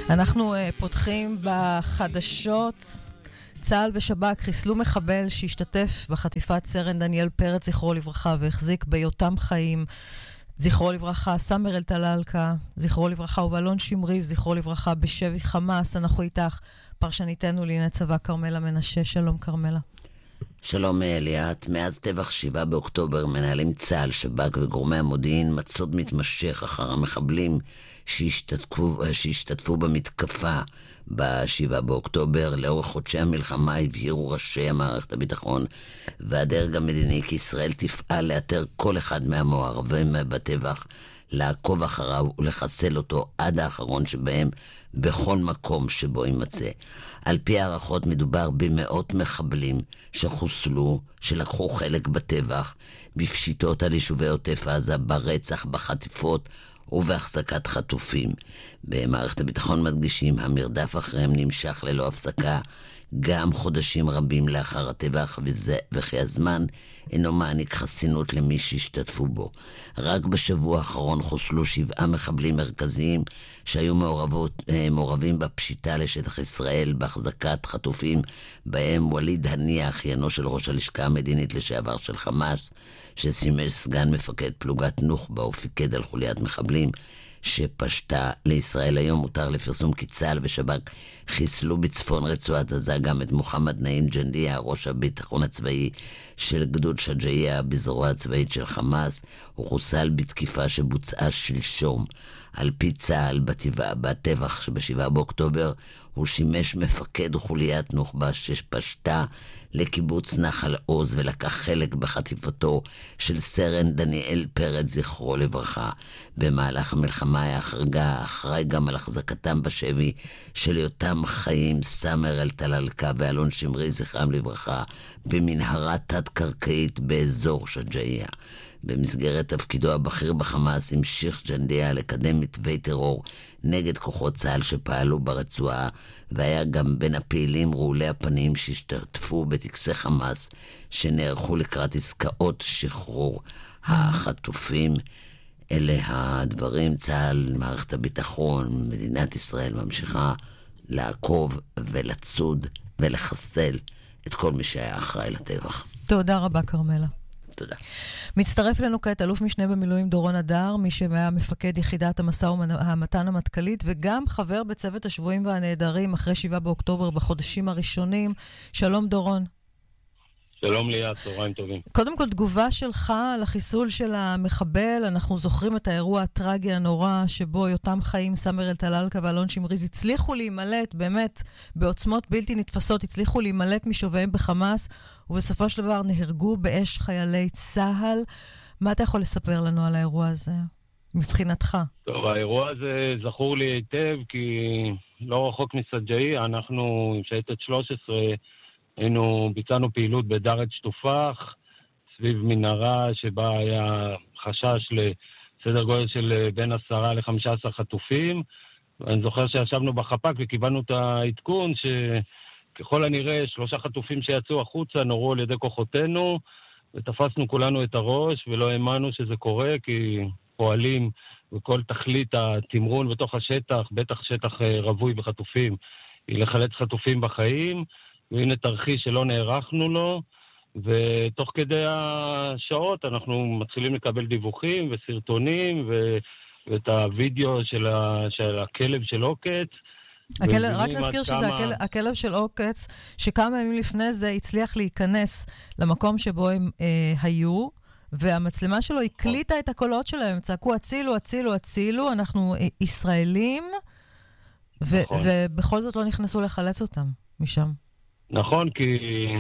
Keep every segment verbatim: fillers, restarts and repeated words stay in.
אנחנו uh, פותחים בחדשות. צה"ל ושב"כ חיסלו מחבל שהשתתף בחטיפת סרן דניאל פרץ זכרו לברכה והחזיק ביותם חיים זכרו לברכה, סאמר אל טלאלקה זכרו לברכה ובלון שמרי זכרו לברכה בשבי חמאס. אנחנו איתך פרשניתנו לענייני צבא כרמלה מנשה. שלום כרמלה. שלום ליאת. מאז טבח שבעה באוקטובר מנהלים צה"ל, שב"כ וגורמי המודיעין מצוד מתמשך אחר המחבלים שהשתתפו, שהשתתפו במתקפה ב-שבעה באוקטובר. לאורך חודשי המלחמה הבהירו ראשי המערכת הביטחון והדרג המדיני כי ישראל תפעל לאתר כל אחד מהמעורבים בטבח, לעקוב אחריו ולחסל אותו עד האחרון שבהם בכל מקום שבו יימצא. על פי הערכות מדובר במאות מחבלים שחוסלו, שלקחו חלק בטבח, בפשיטות על יישובי עוטף עזה, ברצח, בחטיפות ובהחזקת חטופים. במערכת הביטחון מדגישים, המרדף אחריהם נמשך ללא הפסקה גם חודשים רבים לאחר הטבח, וזה, וכי הזמן אינו מעניק חסינות למי שהשתתפו בו. רק בשבוע האחרון חוסלו שבעה מחבלים מרכזיים שהיו מעורבות, מעורבים בפשיטה לשטח ישראל בהחזקת חטופים, בהם וליד הנייה, אחיינו של ראש הלשכה המדינית לשעבר של חמאס, ששימש סגן מפקד פלוגת נוח'בה ופיקד על חוליית מחבלים שפשטה לישראל. היום מותר לפרסום כי צה"ל ושב"כ חיסלו בצפון רצועת עזה גם את מוחמד נעים ג'נדיה, ראש הביטחון הצבאי של גדוד שג'אעיה בזרוע הצבאית של חמאס. הוא חוסל בתקיפה שבוצעה שלשום. על פי צה"ל בטבח שבשבעה באוקטובר הוא שימש מפקד חוליית נוח'בה שפשטה לקיבוץ נחל עוז ולקח חלק בחטיפתו של סרן דניאל פרץ זכרו לברכה. במהלך המלחמה היה חרגה אחראי גם על החזקתם בשבי של יותם חיים, סאמר אל טלאלקה ואלון שמרי זכרם לברכה במנהרה תת-קרקעית באזור שג'אעיה. במסגרת תפקידו הבכיר בחמאס המשיך ג'נדיה לקדם מתווי טרור נגד כוחות צה"ל שפעלו ברצועה, והיה גם בין הפעילים רעולי הפנים שהשתתפו בטקסי חמאס שנערכו לקראת עסקאות שחרור החטופים. אלה הדברים. צה"ל, מערכת הביטחון, מדינת ישראל ממשיכה לעקוב ולצוד ולחסל את כל מי שהיה אחראי לטבח. תודה רבה כרמלה. תודה. מצטרף לנו כעת אלוף משנה במילואים דורון אדר, מי שהיה מפקד יחידת המשא ומתן המטכ"לית וגם חבר בצוות השבויים והנעדרים אחרי שבעה באוקטובר בחודשים הראשונים. שלום דורון. שלום ליאת, צהריים טובים. קודם כל תגובה שלך על החיסול של המחבל. אנחנו זוכרים את האירוע הטרגי הנורא שבו יותם חיים, סאמר אל טלאלקה ואלון שמריז הצליחו להימלט באמת בעוצמות בלתי נתפסות, הצליחו להימלט משובעים בחמאס ובסופו של דבר נהרגו באש חיילי צה"ל. מה אתה יכול לספר לנו על האירוע הזה מבחינתך? טוב, האירוע הזה זכור לי היטב כי לא רחוק מסג'אעיה, אנחנו עם שייטת שלוש עשרה היינו, ביצענו פעילות בדרת שטופח, סביב מנהרה שבה היה חשש לסדר גודל של בין עשרה לחמישה עשר חטופים. ואני זוכר שישבנו בחפ"ק וקיבלנו את העדכון שככל הנראה שלושה חטופים שיצאו החוצה נורו על ידי כוחותינו, ותפסנו כולנו את הראש ולא האמנו שזה קורה, כי פועלים וכל תכלית התמרון בתוך השטח, בטח שטח רווי בחטופים, היא לחלץ חטופים בחיים. והנה תרחיש שלא נערכנו לו, ותוך כדי השעות אנחנו מתחילים לקבל דיווחים וסרטונים, ו... ואת הוידאו של, ה... של הכלב של עוקץ. הכלב, רק נזכיר שזה כמה... הכלב, הכלב של עוקץ, שכמה ימים לפני זה הצליח להיכנס למקום שבו הם אה, היו, והמצלמה שלו הקליטה את הקולות שלהם, צעקו הצילו, הצילו, הצילו, אנחנו אה, ישראלים, ו... נכון. ובכל זאת לא נכנסו לחלץ אותם משם. נכון, כי,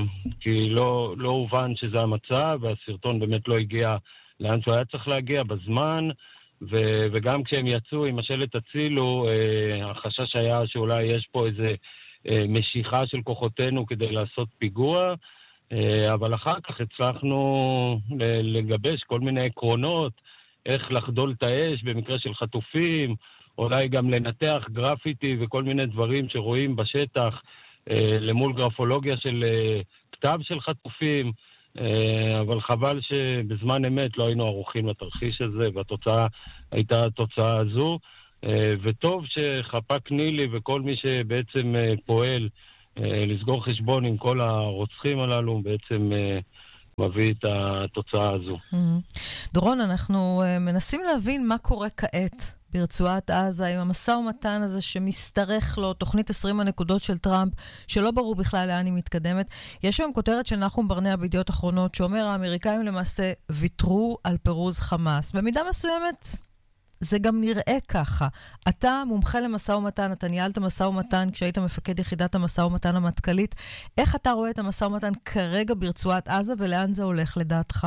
כי לא, לא הובן שזה המצב, והסרטון באמת לא הגיע לאן שהוא היה צריך להגיע בזמן, ו, וגם כשהם יצאו עם השלט הצילו, אה, החשש היה שאולי יש פה איזה אה, משיכה של כוחותינו כדי לעשות פיגוע, אה, אבל אחר כך הצלחנו לגבש כל מיני עקרונות, איך לחדול את האש במקרה של חטופים, אולי גם לנתח גרפיטי וכל מיני דברים שרואים בשטח, למול גרפולוגיה של כתב של חטופים, אבל חבל שבזמן אמת לא היינו ערוכים לתרחיש הזה, והתוצאה הייתה התוצאה הזו. וטוב שחפ"ק נילי וכל מי שבעצם פועל לסגור חשבון עם כל הרוצחים הללו, בעצם מביא את התוצאה הזו. דורון, אנחנו מנסים להבין מה קורה כעת ברצועת עזה, עם המשא ומתן הזה שמסתרך לו, תוכנית עשרים הנקודות של טראמפ, שלא ברור בכלל לאן היא מתקדמת. יש שם כותרת של נחום ברנע בידיעות אחרונות, שאומר, האמריקאים למעשה ויתרו על פירוז חמאס. במידה מסוימת, זה גם נראה ככה. אתה מומחה למשא ומתן, אתה ניהלת משא ומתן כשהיית מפקד יחידת המשא ומתן המטכ"לית. איך אתה רואה את המשא ומתן כרגע ברצועת עזה, ולאן זה הולך לדעתך?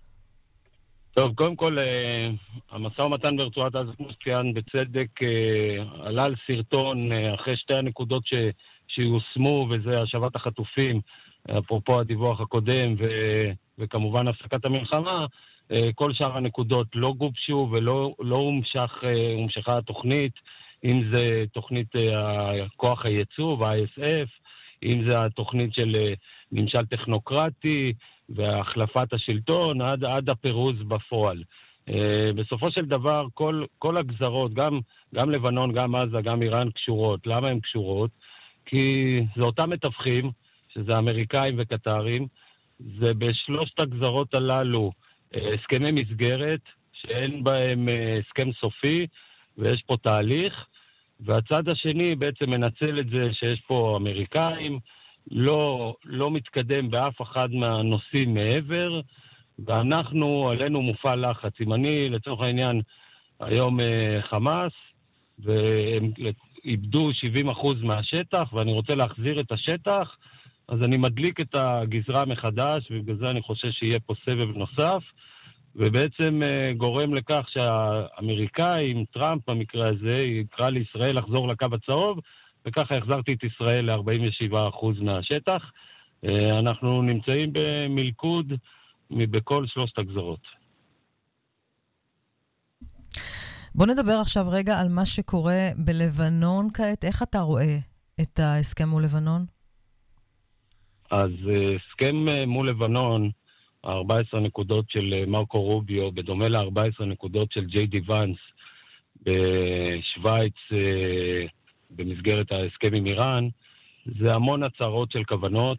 טוב, קודם כל, המשא ומתן ברצועת עזה, כמו שציין בצדק, עלה על סרטון אחרי שתי הנקודות ש... שיושמו, וזה השבת החטופים, אפרופו הדיווח הקודם, ו... וכמובן הפסקת המלחמה. כל שאר הנקודות לא גובשו ולא לא הומשך, הומשכה התוכנית, אם זה תוכנית כוח הייצוא וה-איי אס אף, אם זה התוכנית של ממשל טכנוקרטי והחלפת השלטון, עד, עד הפירוז בפועל. בסופו של דבר, כל, כל הגזרות, גם, גם לבנון, גם עזה, גם איראן קשורות. למה הן קשורות? כי זה אותם מתווכים, שזה אמריקאים וקטרים, זה בשלושת הגזרות הללו, הסכמי מסגרת, שאין בהם הסכם סופי, ויש פה תהליך, והצד השני בעצם מנצל את זה שיש פה אמריקאים, לא, לא מתקדם באף אחד מהנושאים מעבר, ואנחנו, עלינו מופעל לחץ. אם אני, לצורך העניין, היום חמאס, והם איבדו שבעים אחוז מהשטח, ואני רוצה להחזיר את השטח, אז אני מדליק את הגזרה מחדש, ובגלל זה אני חושב שיהיה פה סבב נוסף, ובעצם גורם לכך שהאמריקאים, טראמפ במקרה הזה, יקרא לישראל לחזור לקו הצהוב, וככה החזרתי את ישראל ל-ארבעים ושבעה אחוז מהשטח. אנחנו נמצאים במלכוד בכל שלושת הגזרות. בוא נדבר עכשיו רגע על מה שקורה בלבנון כעת. איך אתה רואה את ההסכם מול לבנון? אז הסכם מול לבנון, ארבע עשרה נקודות של מרקו רוביו, בדומה ל-ארבע עשרה נקודות של ג'יי די ואנס בשוויץ, במסגרת ההסכם עם איראן, זה המון הצהרות של כוונות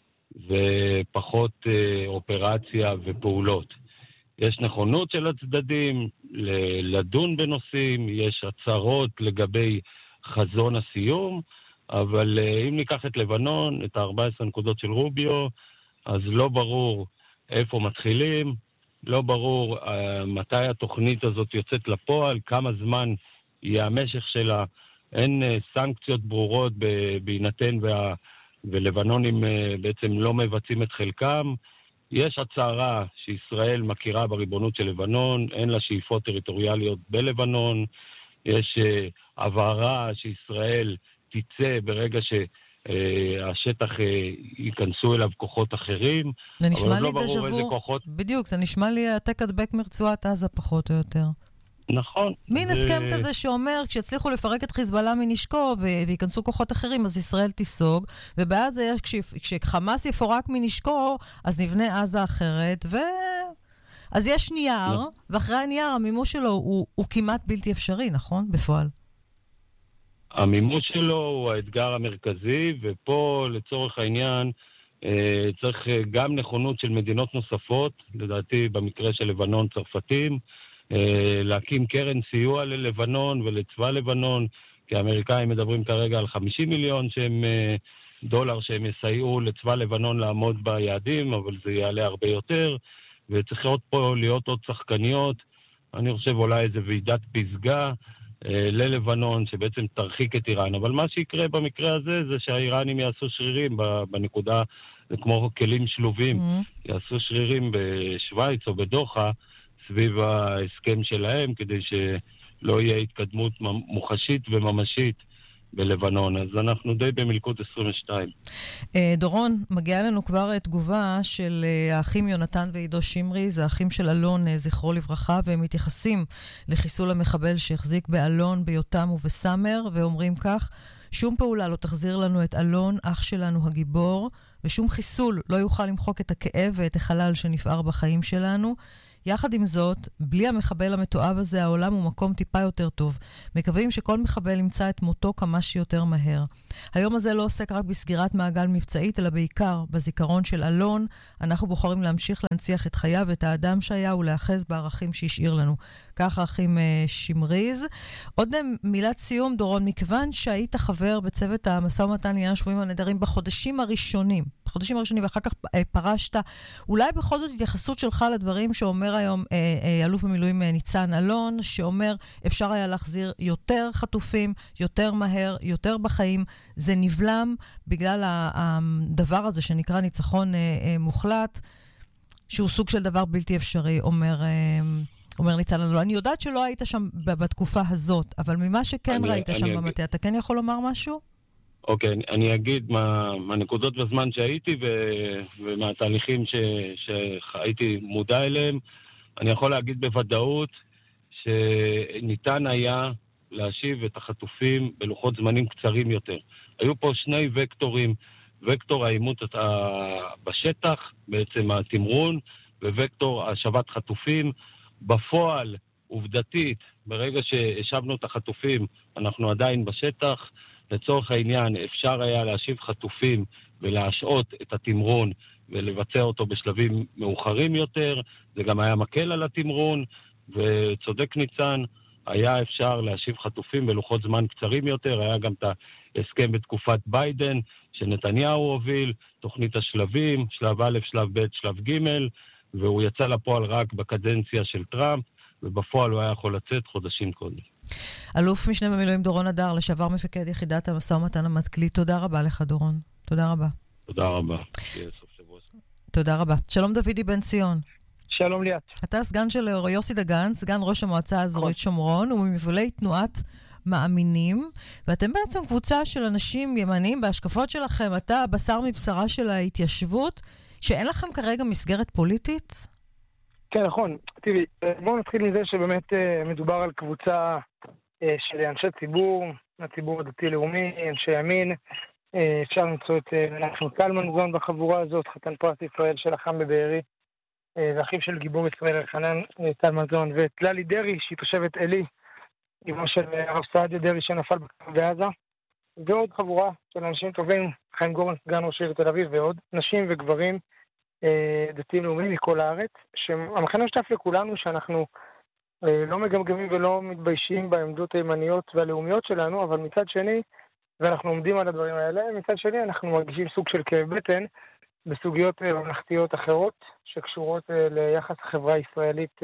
ופחות אופרציה ופעולות. יש נכונות של הצדדים לדון בנושאים, יש הצהרות לגבי חזון הסיום, אבל אם ניקח את לבנון, את ה-ארבע עשרה נקודות של רוביו, אז לא ברור איפה מתחילים, לא ברור uh, מתי התוכנית הזאת יוצאת לפועל, כמה זמן יהיה המשך שלה, אין uh, סנקציות ברורות ב- בהינתן וה- ולבנונים uh, בעצם לא מבצעים את חלקם. יש הצהרה שישראל מכירה בריבונות של לבנון, אין לה שאיפות טריטוריאליות בלבנון, יש uh, הבהרה שישראל תצא ברגע ש... השטח ייכנסו אליו כוחות אחרים. זה נשמע לי דז'וו, בדיוק, זה נשמע לי העתק הדבק מרצועת עזה פחות או יותר. נכון. מין הסכם כזה שאומר, כשהצליחו לפרק את חיזבאללה מנשקו וייכנסו כוחות אחרים, אז ישראל תיסוג, ובאז כשחמאס יפורק מנשקו, אז נבנה עזה אחרת, ו... אז יש נייר, ואחרי הנייר המימוש שלו הוא כמעט בלתי אפשרי, נכון? בפועל. המימוש שלו הוא האתגר המרכזי, ופה לצורך העניין צריך גם נכונות של מדינות נוספות, לדעתי במקרה של לבנון צרפתים, להקים קרן סיוע ללבנון ולצבא לבנון, כי האמריקאים מדברים כרגע על חמישים מיליון שהם דולר שהם יסייעו לצבא לבנון לעמוד ביעדים, אבל זה יעלה הרבה יותר, וצריך להיות פה להיות עוד שחקניות, אני חושב אולי איזה ועידת פסגה, ללבנון, שבעצם תרחיק את איראן. אבל מה שיקרה במקרה הזה, זה שהאיראנים יעשו שרירים בנקודה, כמו כלים שלובים, mm-hmm. יעשו שרירים בשוויץ או בדוחה, סביב ההסכם שלהם, כדי שלא יהיה התקדמות מוחשית וממשית בלבנון. אז אנחנו די במלכוד עשרים ושתיים. דורון, מגיעה לנו כבר תגובה של האחים יונתן ועידו שמרי, זה האחים של אלון, זכרו לברכה, והם מתייחסים לחיסול המחבל שהחזיק באלון, ביותם ובסמר, ואומרים כך, שום פעולה לא תחזיר לנו את אלון, אח שלנו הגיבור, ושום חיסול לא יוכל למחוק את הכאב ואת החלל שנפער בחיים שלנו. יחד עם זאת, בלי המחבל המתועב הזה, העולם הוא מקום טיפה יותר טוב. מקווים שכל מחבל ימצא את מותו כמה שיותר מהר. היום הזה לא עוסק רק בסגירת מעגל מבצעית, אלא בעיקר בזיכרון של אלון. אנחנו בוחרים להמשיך להנציח את חייו ואת האדם שהיה ולאחז בערכים שהשאיר לנו. כך האחים שמריז. עוד מילת סיום, דורון, מכיוון שהיית חבר בצוות המשא ומתן לעניין השבויים הנעדרים בחודשים הראשונים, בחודשים הראשונים ואחר כך פרשת, אולי בכל זאת התייחסות שלך לדברים שאומר היום אה, אה, אלוף במילואים ניצן אלון, שאומר אפשר היה להחזיר יותר חטופים, יותר מהר, יותר בחיים. זה נבלם בגלל הדבר הזה שנקרא ניצחון אה, אה, מוחלט, שהוא סוג של דבר בלתי אפשרי, אומר... אה, אומר ניצן אלון. אני יודעת שלא היית שם בתקופה הזאת, אבל ממה שכן אני, ראית אני שם במטה, אתה כן יכול לומר משהו? אוקיי, אני אגיד מה, מהנקודות בזמן שהייתי ו, ומהתהליכים ש, שהייתי מודע אליהם. אני יכול להגיד בוודאות שניתן היה להשיב את החטופים בלוחות זמנים קצרים יותר. היו פה שני וקטורים, וקטור האימות בשטח, בעצם התמרון, ווקטור השבת חטופים. בפועל, עובדתית, ברגע שהשבנו את החטופים, אנחנו עדיין בשטח. לצורך העניין, אפשר היה להשיב חטופים ולהשעות את התמרון ולבצע אותו בשלבים מאוחרים יותר. זה גם היה מקל על התמרון, וצודק ניצן, היה אפשר להשיב חטופים בלוחות זמן קצרים יותר. היה גם את ההסכם בתקופת ביידן, שנתניהו הוביל, תוכנית השלבים, שלב א', שלב ב', שלב ג', והוא יצא לפועל רק בקדנציה של טראמפ, ובפועל הוא היה יכול לצאת חודשים קודם. אלוף משנה במילואים דורון אדר, לשעבר מפקד יחידת המשא ומתן המטכ"לי, תודה רבה לך דורון. תודה רבה. תודה רבה. תודה רבה. שלום דוידי בן ציון. שלום ליאת. אתה סגן של יוסי דגן, סגן ראש המועצה האזורית שומרון, וממובילי תנועת מאמינים, ואתם בעצם קבוצה של אנשים ימניים בהשקפות שלכם, אתה בשר מבשרה של ההתיישבות, שאין לכם כרגע מסגרת פוליטית? כן, נכון. תראי, בואו נתחיל מזה שבאמת מדובר על קבוצה של אנשי ציבור, הציבור הדתי-לאומי, אנשי ימין. אפשר למצוא את מנחם קלמן בחבורה הזאת, חתן פרס ישראל של החם בבארי, ואחיו של גיבור ישראל אלחנן קלמן, ואת ללי דרי, שהיא תושבת אלי, אמו של הרב סעדיה דרי שנפל בקרב בעזה, ועוד חבורה של אנשים טובים, חיים גורן, סגן ראש עיר תל אביב, ועוד נשים וגברים דתיים לאומיים מכל הארץ, שהמחנה משותף לכולנו שאנחנו לא מגמגמים ולא מתביישים בעמדות הימניות והלאומיות שלנו, אבל מצד שני, ואנחנו עומדים על הדברים האלה, מצד שני אנחנו מרגישים סוג של כאב בטן בסוגיות ממלכתיות אחרות, שקשורות ליחס החברה הישראלית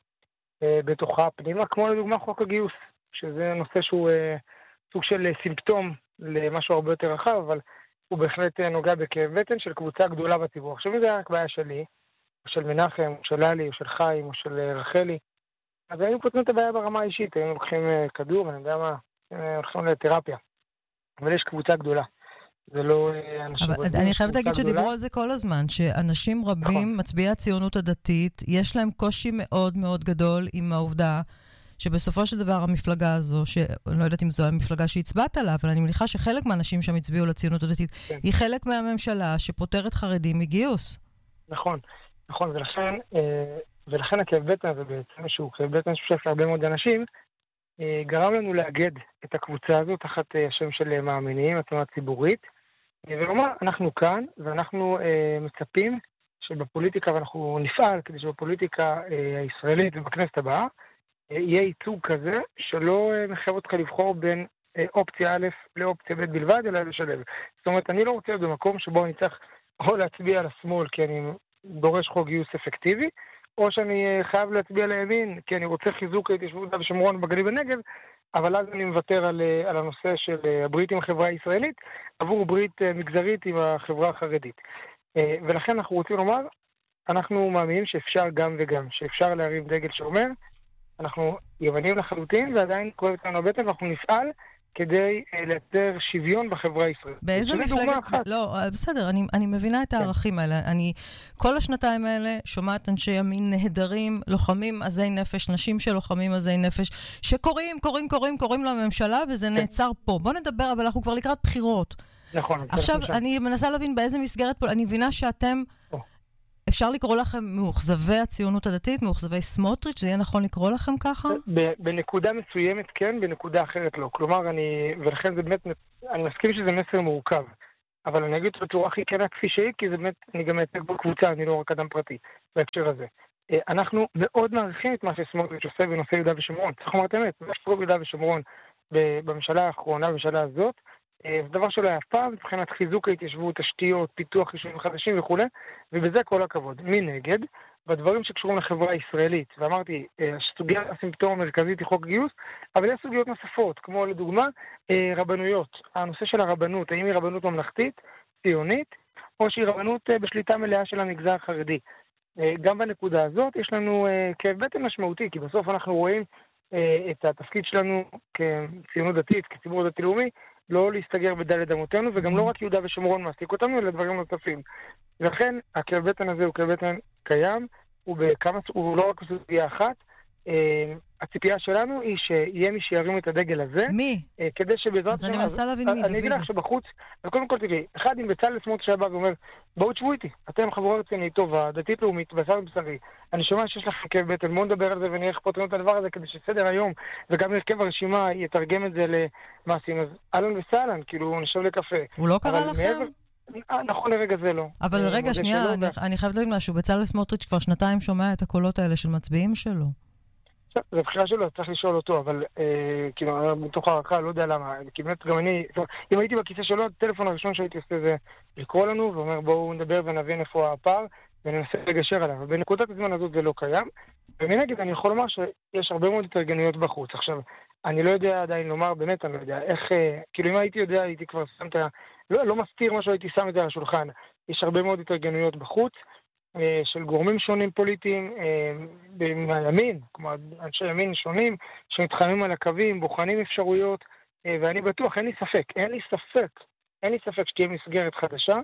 בתוכה פנימה, כמו לדוגמה חוק הגיוס, שזה נושא שהוא סוג של סימפטום למשהו הרבה יותר רחב, אבל הוא בהחלט נוגע בכאב בטן של קבוצה גדולה בציבור. עכשיו, אם זה רק בעיה שלי, או של מנחם, או של ללי, או של חיים, או של רחלי, אז היינו פותרים את הבעיה ברמה האישית, היינו לוקחים כדור, אני יודע מה, הולכים לתרפיה. אבל יש קבוצה גדולה. זה לא אנשים... אבל אני חייבת להגיד שדיברו על זה כל הזמן, שאנשים רבים, מצביעי הציונות הדתית, יש להם קושי מאוד מאוד גדול עם העובדה שבסופו של דבר המפלגה הזו, שאני לא יודעת אם זו המפלגה שהצבעת עליה, אבל אני מניחה שחלק מהאנשים שם הצביעו לציונות הדתית, כן. היא חלק מהממשלה שפותרת חרדים מגיוס. נכון, נכון, ולכן, ולכן הכאב בטן הזה בעצם, שהוא כאב בטן ששופף להרבה מאוד אנשים, גרם לנו לאגד את הקבוצה הזו תחת השם של מאמינים, התנועה הציבורית, ולומר, אנחנו כאן, ואנחנו מצפים שבפוליטיקה, ואנחנו נפעל כדי שבפוליטיקה הישראלית ובכנסת הבאה, יהיה ייצוג כזה שלא מחייב אותך לבחור בין אופציה א' לאופציה ב' בלבד, אלא לשלב. זאת אומרת, אני לא רוצה להיות במקום שבו אני צריך או להצביע על השמאל כי אני דורש חוק גיוס אפקטיבי, או שאני חייב להצביע לימין כי אני רוצה חיזוק ההתיישבות בשומרון בגליל בנגב, אבל אז אני מוותר על, על הנושא של הברית עם החברה הישראלית, עבור ברית מגזרית עם החברה החרדית. ולכן אנחנו רוצים לומר, אנחנו מאמינים שאפשר גם וגם, שאפשר להרים דגל שאומר, אנחנו ימנים לחלוטין, ועדיין כואב לנו הבטן, ואנחנו נפעל כדי לייצר שוויון בחברה הישראלית. באיזה מפלגת... לא, בסדר, אני, אני מבינה את הערכים האלה. אני כל השנתיים האלה שומעת אנשי ימין נהדרים, לוחמים עזי נפש, נשים של לוחמים עזי נפש, שקוראים, קוראים, קוראים, קוראים לממשלה, וזה נעצר פה. בוא נדבר, אבל אנחנו כבר לקראת בחירות. נכון. עכשיו, אני מנסה להבין באיזה מסגרת פה, אני מבינה שאתם... אפשר לקרוא לכם מאוכזבי הציונות הדתית, מאוכזבי סמוטריץ', זה יהיה נכון לקרוא לכם ככה? בנקודה מסוימת כן, בנקודה אחרת לא. כלומר, אני, ולכן זה באמת, אני מסכים שזה מסר מורכב. אבל אני אגיד בצורה הכי כנה כפי שהיא, כי זה באמת, אני גם מייצג בקבוצה, אני לא רק אדם פרטי, בהקשר הזה. אנחנו מאוד מעריכים את מה שסמוטריץ' עושה בנושא יהודה ושומרון. צריך לומר את האמת, מה שקורה ביהודה ושומרון בממשלה האחרונה, בממשלה הזאת, זה דבר שלא היה אף פעם, מבחינת חיזוק ההתיישבות, תשתיות, פיתוח יישובים חדשים וכו', ובזה כל הכבוד. מנגד, בדברים שקשורים לחברה הישראלית, ואמרתי, הסוגיה הסימפטום המרכזית היא חוק גיוס, אבל יש סוגיות נוספות, כמו לדוגמה, רבנויות. הנושא של הרבנות, האם היא רבנות ממלכתית, ציונית, או שהיא רבנות בשליטה מלאה של המגזר החרדי. גם בנקודה הזאת יש לנו כאב בטן משמעותי, כי בסוף אנחנו רואים את התפקיד שלנו כציונות דתית, כציבור דתי לאומי, לא להסתגר בדלת אמותינו, וגם לא רק יהודה ושומרון מעסיק אותנו, אלא דברים נוספים. לכן, הכאב בטן הזה הוא כאב בטן קיים, הוא, בכמה, הוא לא רק סוגיה אחת. הציפייה שלנו היא שיהיה מי שירים את הדגל הזה. מי? כדי שבעזרת... אז אני מנסה להבין מי, דוד. אני אגיד לך שבחוץ, וקודם כל תראי, אחד עם בצלאל סמוטריץ' שבא ואומר, בואו תשבו איתי, אתם חברה רצינית טובה, דתית לאומית, בשר ובשרי, אני שומע שיש לכם כאב בטן, בואו נדבר על זה ונראה איך פותרים את הדבר הזה, כדי שסדר היום, וגם הרכב הרשימה יתרגם את זה למעשים. אז אהלן וסהלן, כאילו, נשב לקפה. הוא לא קרא לכם? נכון, לרגע זה לא. אבל רגע, שנייה, אני חייבת להגיד משהו, בצלאל סמוטריץ' כבר שנתיים שומע את הקולות האלה של מצביעים שלו. זה בחירה שלו, צריך לשאול אותו, אבל כאילו, מתוך הערכה, לא יודע למה, כי באמת גם אני, אם הייתי בכיסא שלו, הטלפון הראשון שהייתי עושה זה לקרוא לנו, ואומר בואו נדבר ונבין איפה הפער, וננסה לגשר עליו. ובנקודת הזמן הזאת זה לא קיים, ומנגד אני יכול לומר שיש הרבה מאוד התארגנויות בחוץ. עכשיו, אני לא יודע עדיין לומר, באמת אני לא יודע, איך, כאילו אם הייתי יודע, הייתי כבר שם את ה... לא, לא מסתיר משהו, הייתי שם את זה על השולחן. יש הרבה מאוד התארגנויות בחוץ, של גורמים שונים פוליטיים מהימין, כמו אנשי ימין שונים, שמתחמים על הקווים, בוחנים אפשרויות, ואני בטוח, אין לי ספק, אין לי ספק, אין לי ספק שתהיה מסגרת חדשה,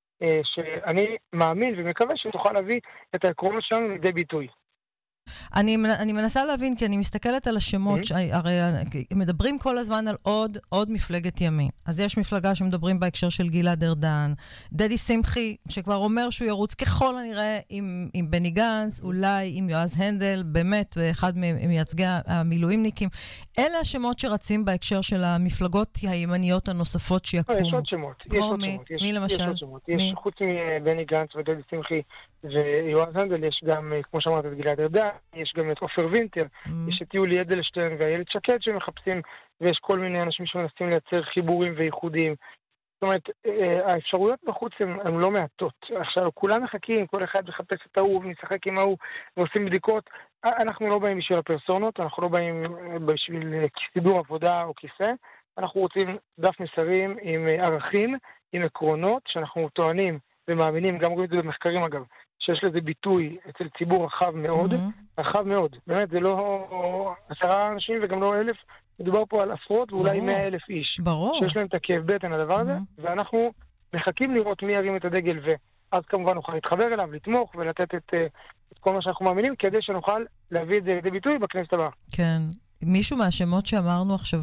שאני מאמין ומקווה שתוכל להביא את העקרונות שלנו לידי ביטוי. אני, אני מנסה להבין, כי אני מסתכלת על השמות, mm-hmm. הרי מדברים כל הזמן על עוד, עוד מפלגת ימין. אז יש מפלגה שמדברים בהקשר של גלעד ארדן, דדי שמחי, שכבר אומר שהוא ירוץ ככל הנראה עם, עם בני גנץ, אולי עם יועז הנדל, באמת, אחד ממייצגי המילואימניקים. אלה השמות שרצים בהקשר של המפלגות הימניות הנוספות שיקומו. יש עוד שמות. יש עוד מי, שמות. יש, מי למשל? יש עוד שמות. יש חוץ מבני גנץ ודדי שמחי ויועז הנדל, יש גם, כמו שאמרת, את גלעד ארדן, יש גם את עופר וינטר, mm. יש את יולי אדלשטיין ואיילת שקד שמחפשים, ויש כל מיני אנשים שמנסים לייצר חיבורים וייחודים. זאת אומרת, האפשרויות בחוץ הן לא מעטות. עכשיו, כולם מחכים, כל אחד מחפש את ההוא ומשחק עם ההוא ועושים בדיקות. אנחנו לא באים בשביל הפרסונות, אנחנו לא באים בשביל סידור עבודה או כיסא. אנחנו רוצים דף מסרים עם ערכים, עם עקרונות, שאנחנו טוענים ומאמינים, גם רואים את זה במחקרים אגב, שיש לזה ביטוי אצל ציבור רחב מאוד, mm-hmm. רחב מאוד. באמת, זה לא עשרה אנשים וגם לא אלף, מדובר פה על עשרות ואולי מאה אלף איש. ברור. שיש להם את הכאב בטן הדבר הזה, mm-hmm. ואנחנו מחכים לראות מי ירים את הדגל, ואז כמובן נוכל להתחבר אליו, לתמוך ולתת את, את כל מה שאנחנו מאמינים, כדי שנוכל להביא את זה לידי ביטוי בכנסת הבאה. כן. מישהו מהשמות שאמרנו עכשיו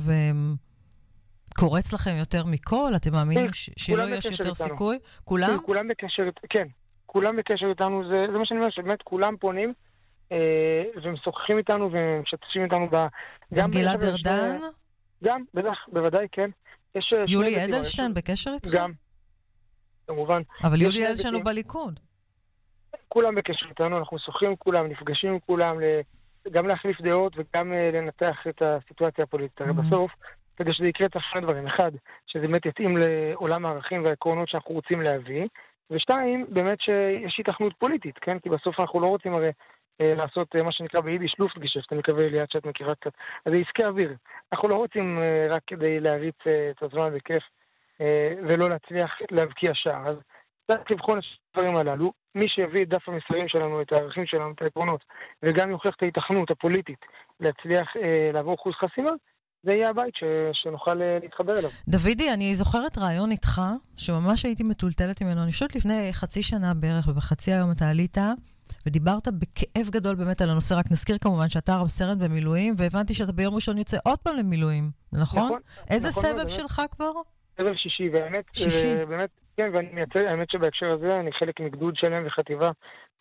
קורץ לכם יותר מכל? אתם מאמינים ש- שלא יש יותר איתנו. סיכוי? כולם? כן, כולם בקשר, כן. כולם בקשר איתנו, זה, זה מה שאני אומר, שבאמת כולם פונים אה, ומשוחחים איתנו ומשתפים איתנו ב... גם גלעד ארדן? ש... גם, בטח, בוודאי, כן. יש יולי אדלשטיין יש... בקשר איתך? גם, כמובן. אבל יולי אדלשטיין הוא בליכוד. כולם בקשר איתנו, אנחנו משוחחים עם כולם, נפגשים עם כולם, גם להחליף דעות וגם לנתח את הסיטואציה הפוליטית. הרי בסוף, כדי שזה יקרה צריך שני דברים. אחד, שזה באמת יתאים לעולם הערכים והעקרונות שאנחנו רוצים להביא, ושתיים, באמת שיש התכנות פוליטית, כן? כי בסוף אנחנו לא רוצים הרי אה, לעשות אה, מה שנקרא ביידיש לופטגשפט, אני מקווה ליד שאת מכירה קצת. אז זה עסקי אוויר. אנחנו לא רוצים אה, רק כדי להריץ אה, את הזמן בכיף, אה, ולא להצליח להבקיע שער. אז צריך לבחון את הדברים הללו. מי שיביא את דף המסרים שלנו, את הערכים שלנו, את העקרונות, וגם יוכיח את ההתכנות הפוליטית להצליח אה, לעבור אחוז חסימה, זה יהיה הבית ש... שנוכל להתחבר אליו. דוידי, אני זוכרת רעיון איתך, שממש הייתי מטולטלת ממנו. אני חושבת לפני חצי שנה בערך, ובחצי היום אתה עלית, ודיברת בכאב גדול באמת על הנושא. רק נזכיר כמובן שאתה רב סרן במילואים, והבנתי שאתה ביום ראשון יוצא עוד פעם למילואים, נכון? נכון איזה נכון סבב מאוד, שלך באמת? כבר? סבב שישי, והאמת, שישי. באמת, כן, ואני מייצא, האמת שבהקשר הזה, אני חלק מגדוד שלם וחטיבה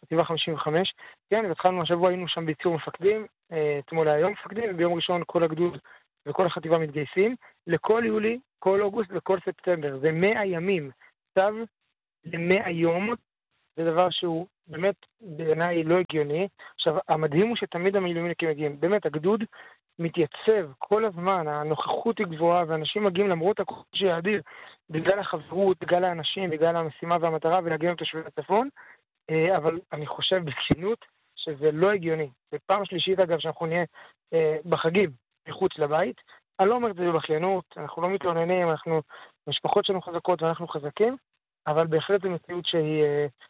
חטיבה חמישים וחמש, כן, והתחלנו השבוע, היינו שם בייצור מפקדים, אתמול היום מפקדים, וביום ראשון כל הגדוד וכל החטיבה מתגייסים, לכל יולי, כל אוגוסט וכל ספטמבר, זה מאה ימים, צו ל-מאה יום, זה דבר שהוא באמת בעיניי לא הגיוני. עכשיו, המדהים הוא שתמיד המילואימניקים מגיעים, באמת הגדוד מתייצב כל הזמן, הנוכחות היא גבוהה, ואנשים מגיעים למרות הקושי האדיר, בגלל החברות, בגלל האנשים, בגלל המשימה והמטרה, ולהגיע לתושבי הצפון, אבל אני חושב בכנות שזה לא הגיוני. זה פעם שלישית אגב שאנחנו נהיה בחגים מחוץ לבית, אני לא אומר את זה בבכיינות, אנחנו לא מתלוננים, אנחנו, משפחות שלנו חזקות ואנחנו חזקים, אבל בהחלט זו מציאות שהיא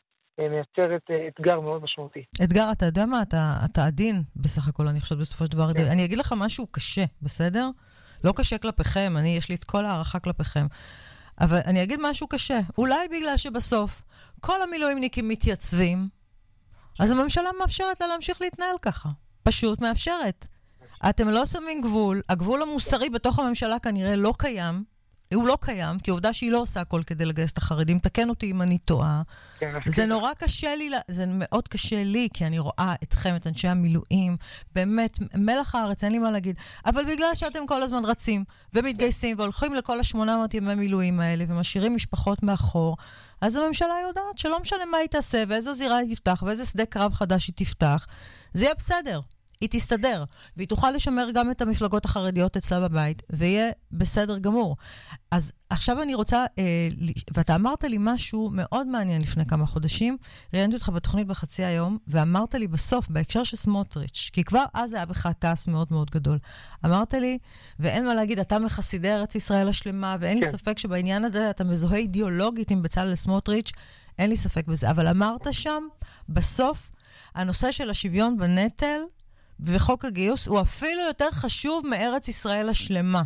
מייצרת אתגר מאוד משמעותי. אתגר, אתה יודע מה? אתה, אתה עדין בסך הכל, אני חושבת בסופו של דבר. כן. אני אגיד לך משהו קשה, בסדר? לא קשה כלפיכם, אני, יש לי את כל הערכה כלפיכם. אבל אני אגיד משהו קשה. אולי בגלל שבסוף כל המילואימניקים מתייצבים, אז הממשלה מאפשרת לה להמשיך להתנהל ככה. פשוט מאפשרת. אתם לא שמים גבול, הגבול המוסרי בתוך הממשלה כנראה לא קיים, הוא לא קיים, כי העובדה שהיא לא עושה הכל כדי לגייס את החרדים, תקן אותי אם אני טועה. כן, זה נורא קשה לי, זה מאוד קשה לי, כי אני רואה אתכם, את אנשי המילואים, באמת, מלח הארץ, אין לי מה להגיד, אבל בגלל שאתם כל הזמן רצים ומתגייסים והולכים לכל השמונה מאות ימי מילואים האלה ומשאירים משפחות מאחור, אז הממשלה יודעת שלא משנה מה היא תעשה ואיזו זירה היא תפתח ואיזה שדה קרב חדש היא תפתח, זה יהיה בסדר. היא תסתדר, והיא תוכל לשמר גם את המפלגות החרדיות אצלה בבית, ויהיה בסדר גמור. אז עכשיו אני רוצה, אה, ואתה אמרת לי משהו מאוד מעניין לפני כמה חודשים, ראיינתי אותך בתוכנית בחצי היום, ואמרת לי בסוף, בהקשר של סמוטריץ', כי כבר אז היה בך כעס מאוד מאוד גדול. אמרת לי, ואין מה להגיד, אתה מחסידי ארץ ישראל השלמה, ואין לי ספק שבעניין הזה אתה מזוהה אידיאולוגית עם בצלאל סמוטריץ', אין לי ספק בזה. אבל אמרת שם, בסוף, הנושא של השוויון בנטל, וחוק הגיוס הוא אפילו יותר חשוב מארץ ישראל השלמה.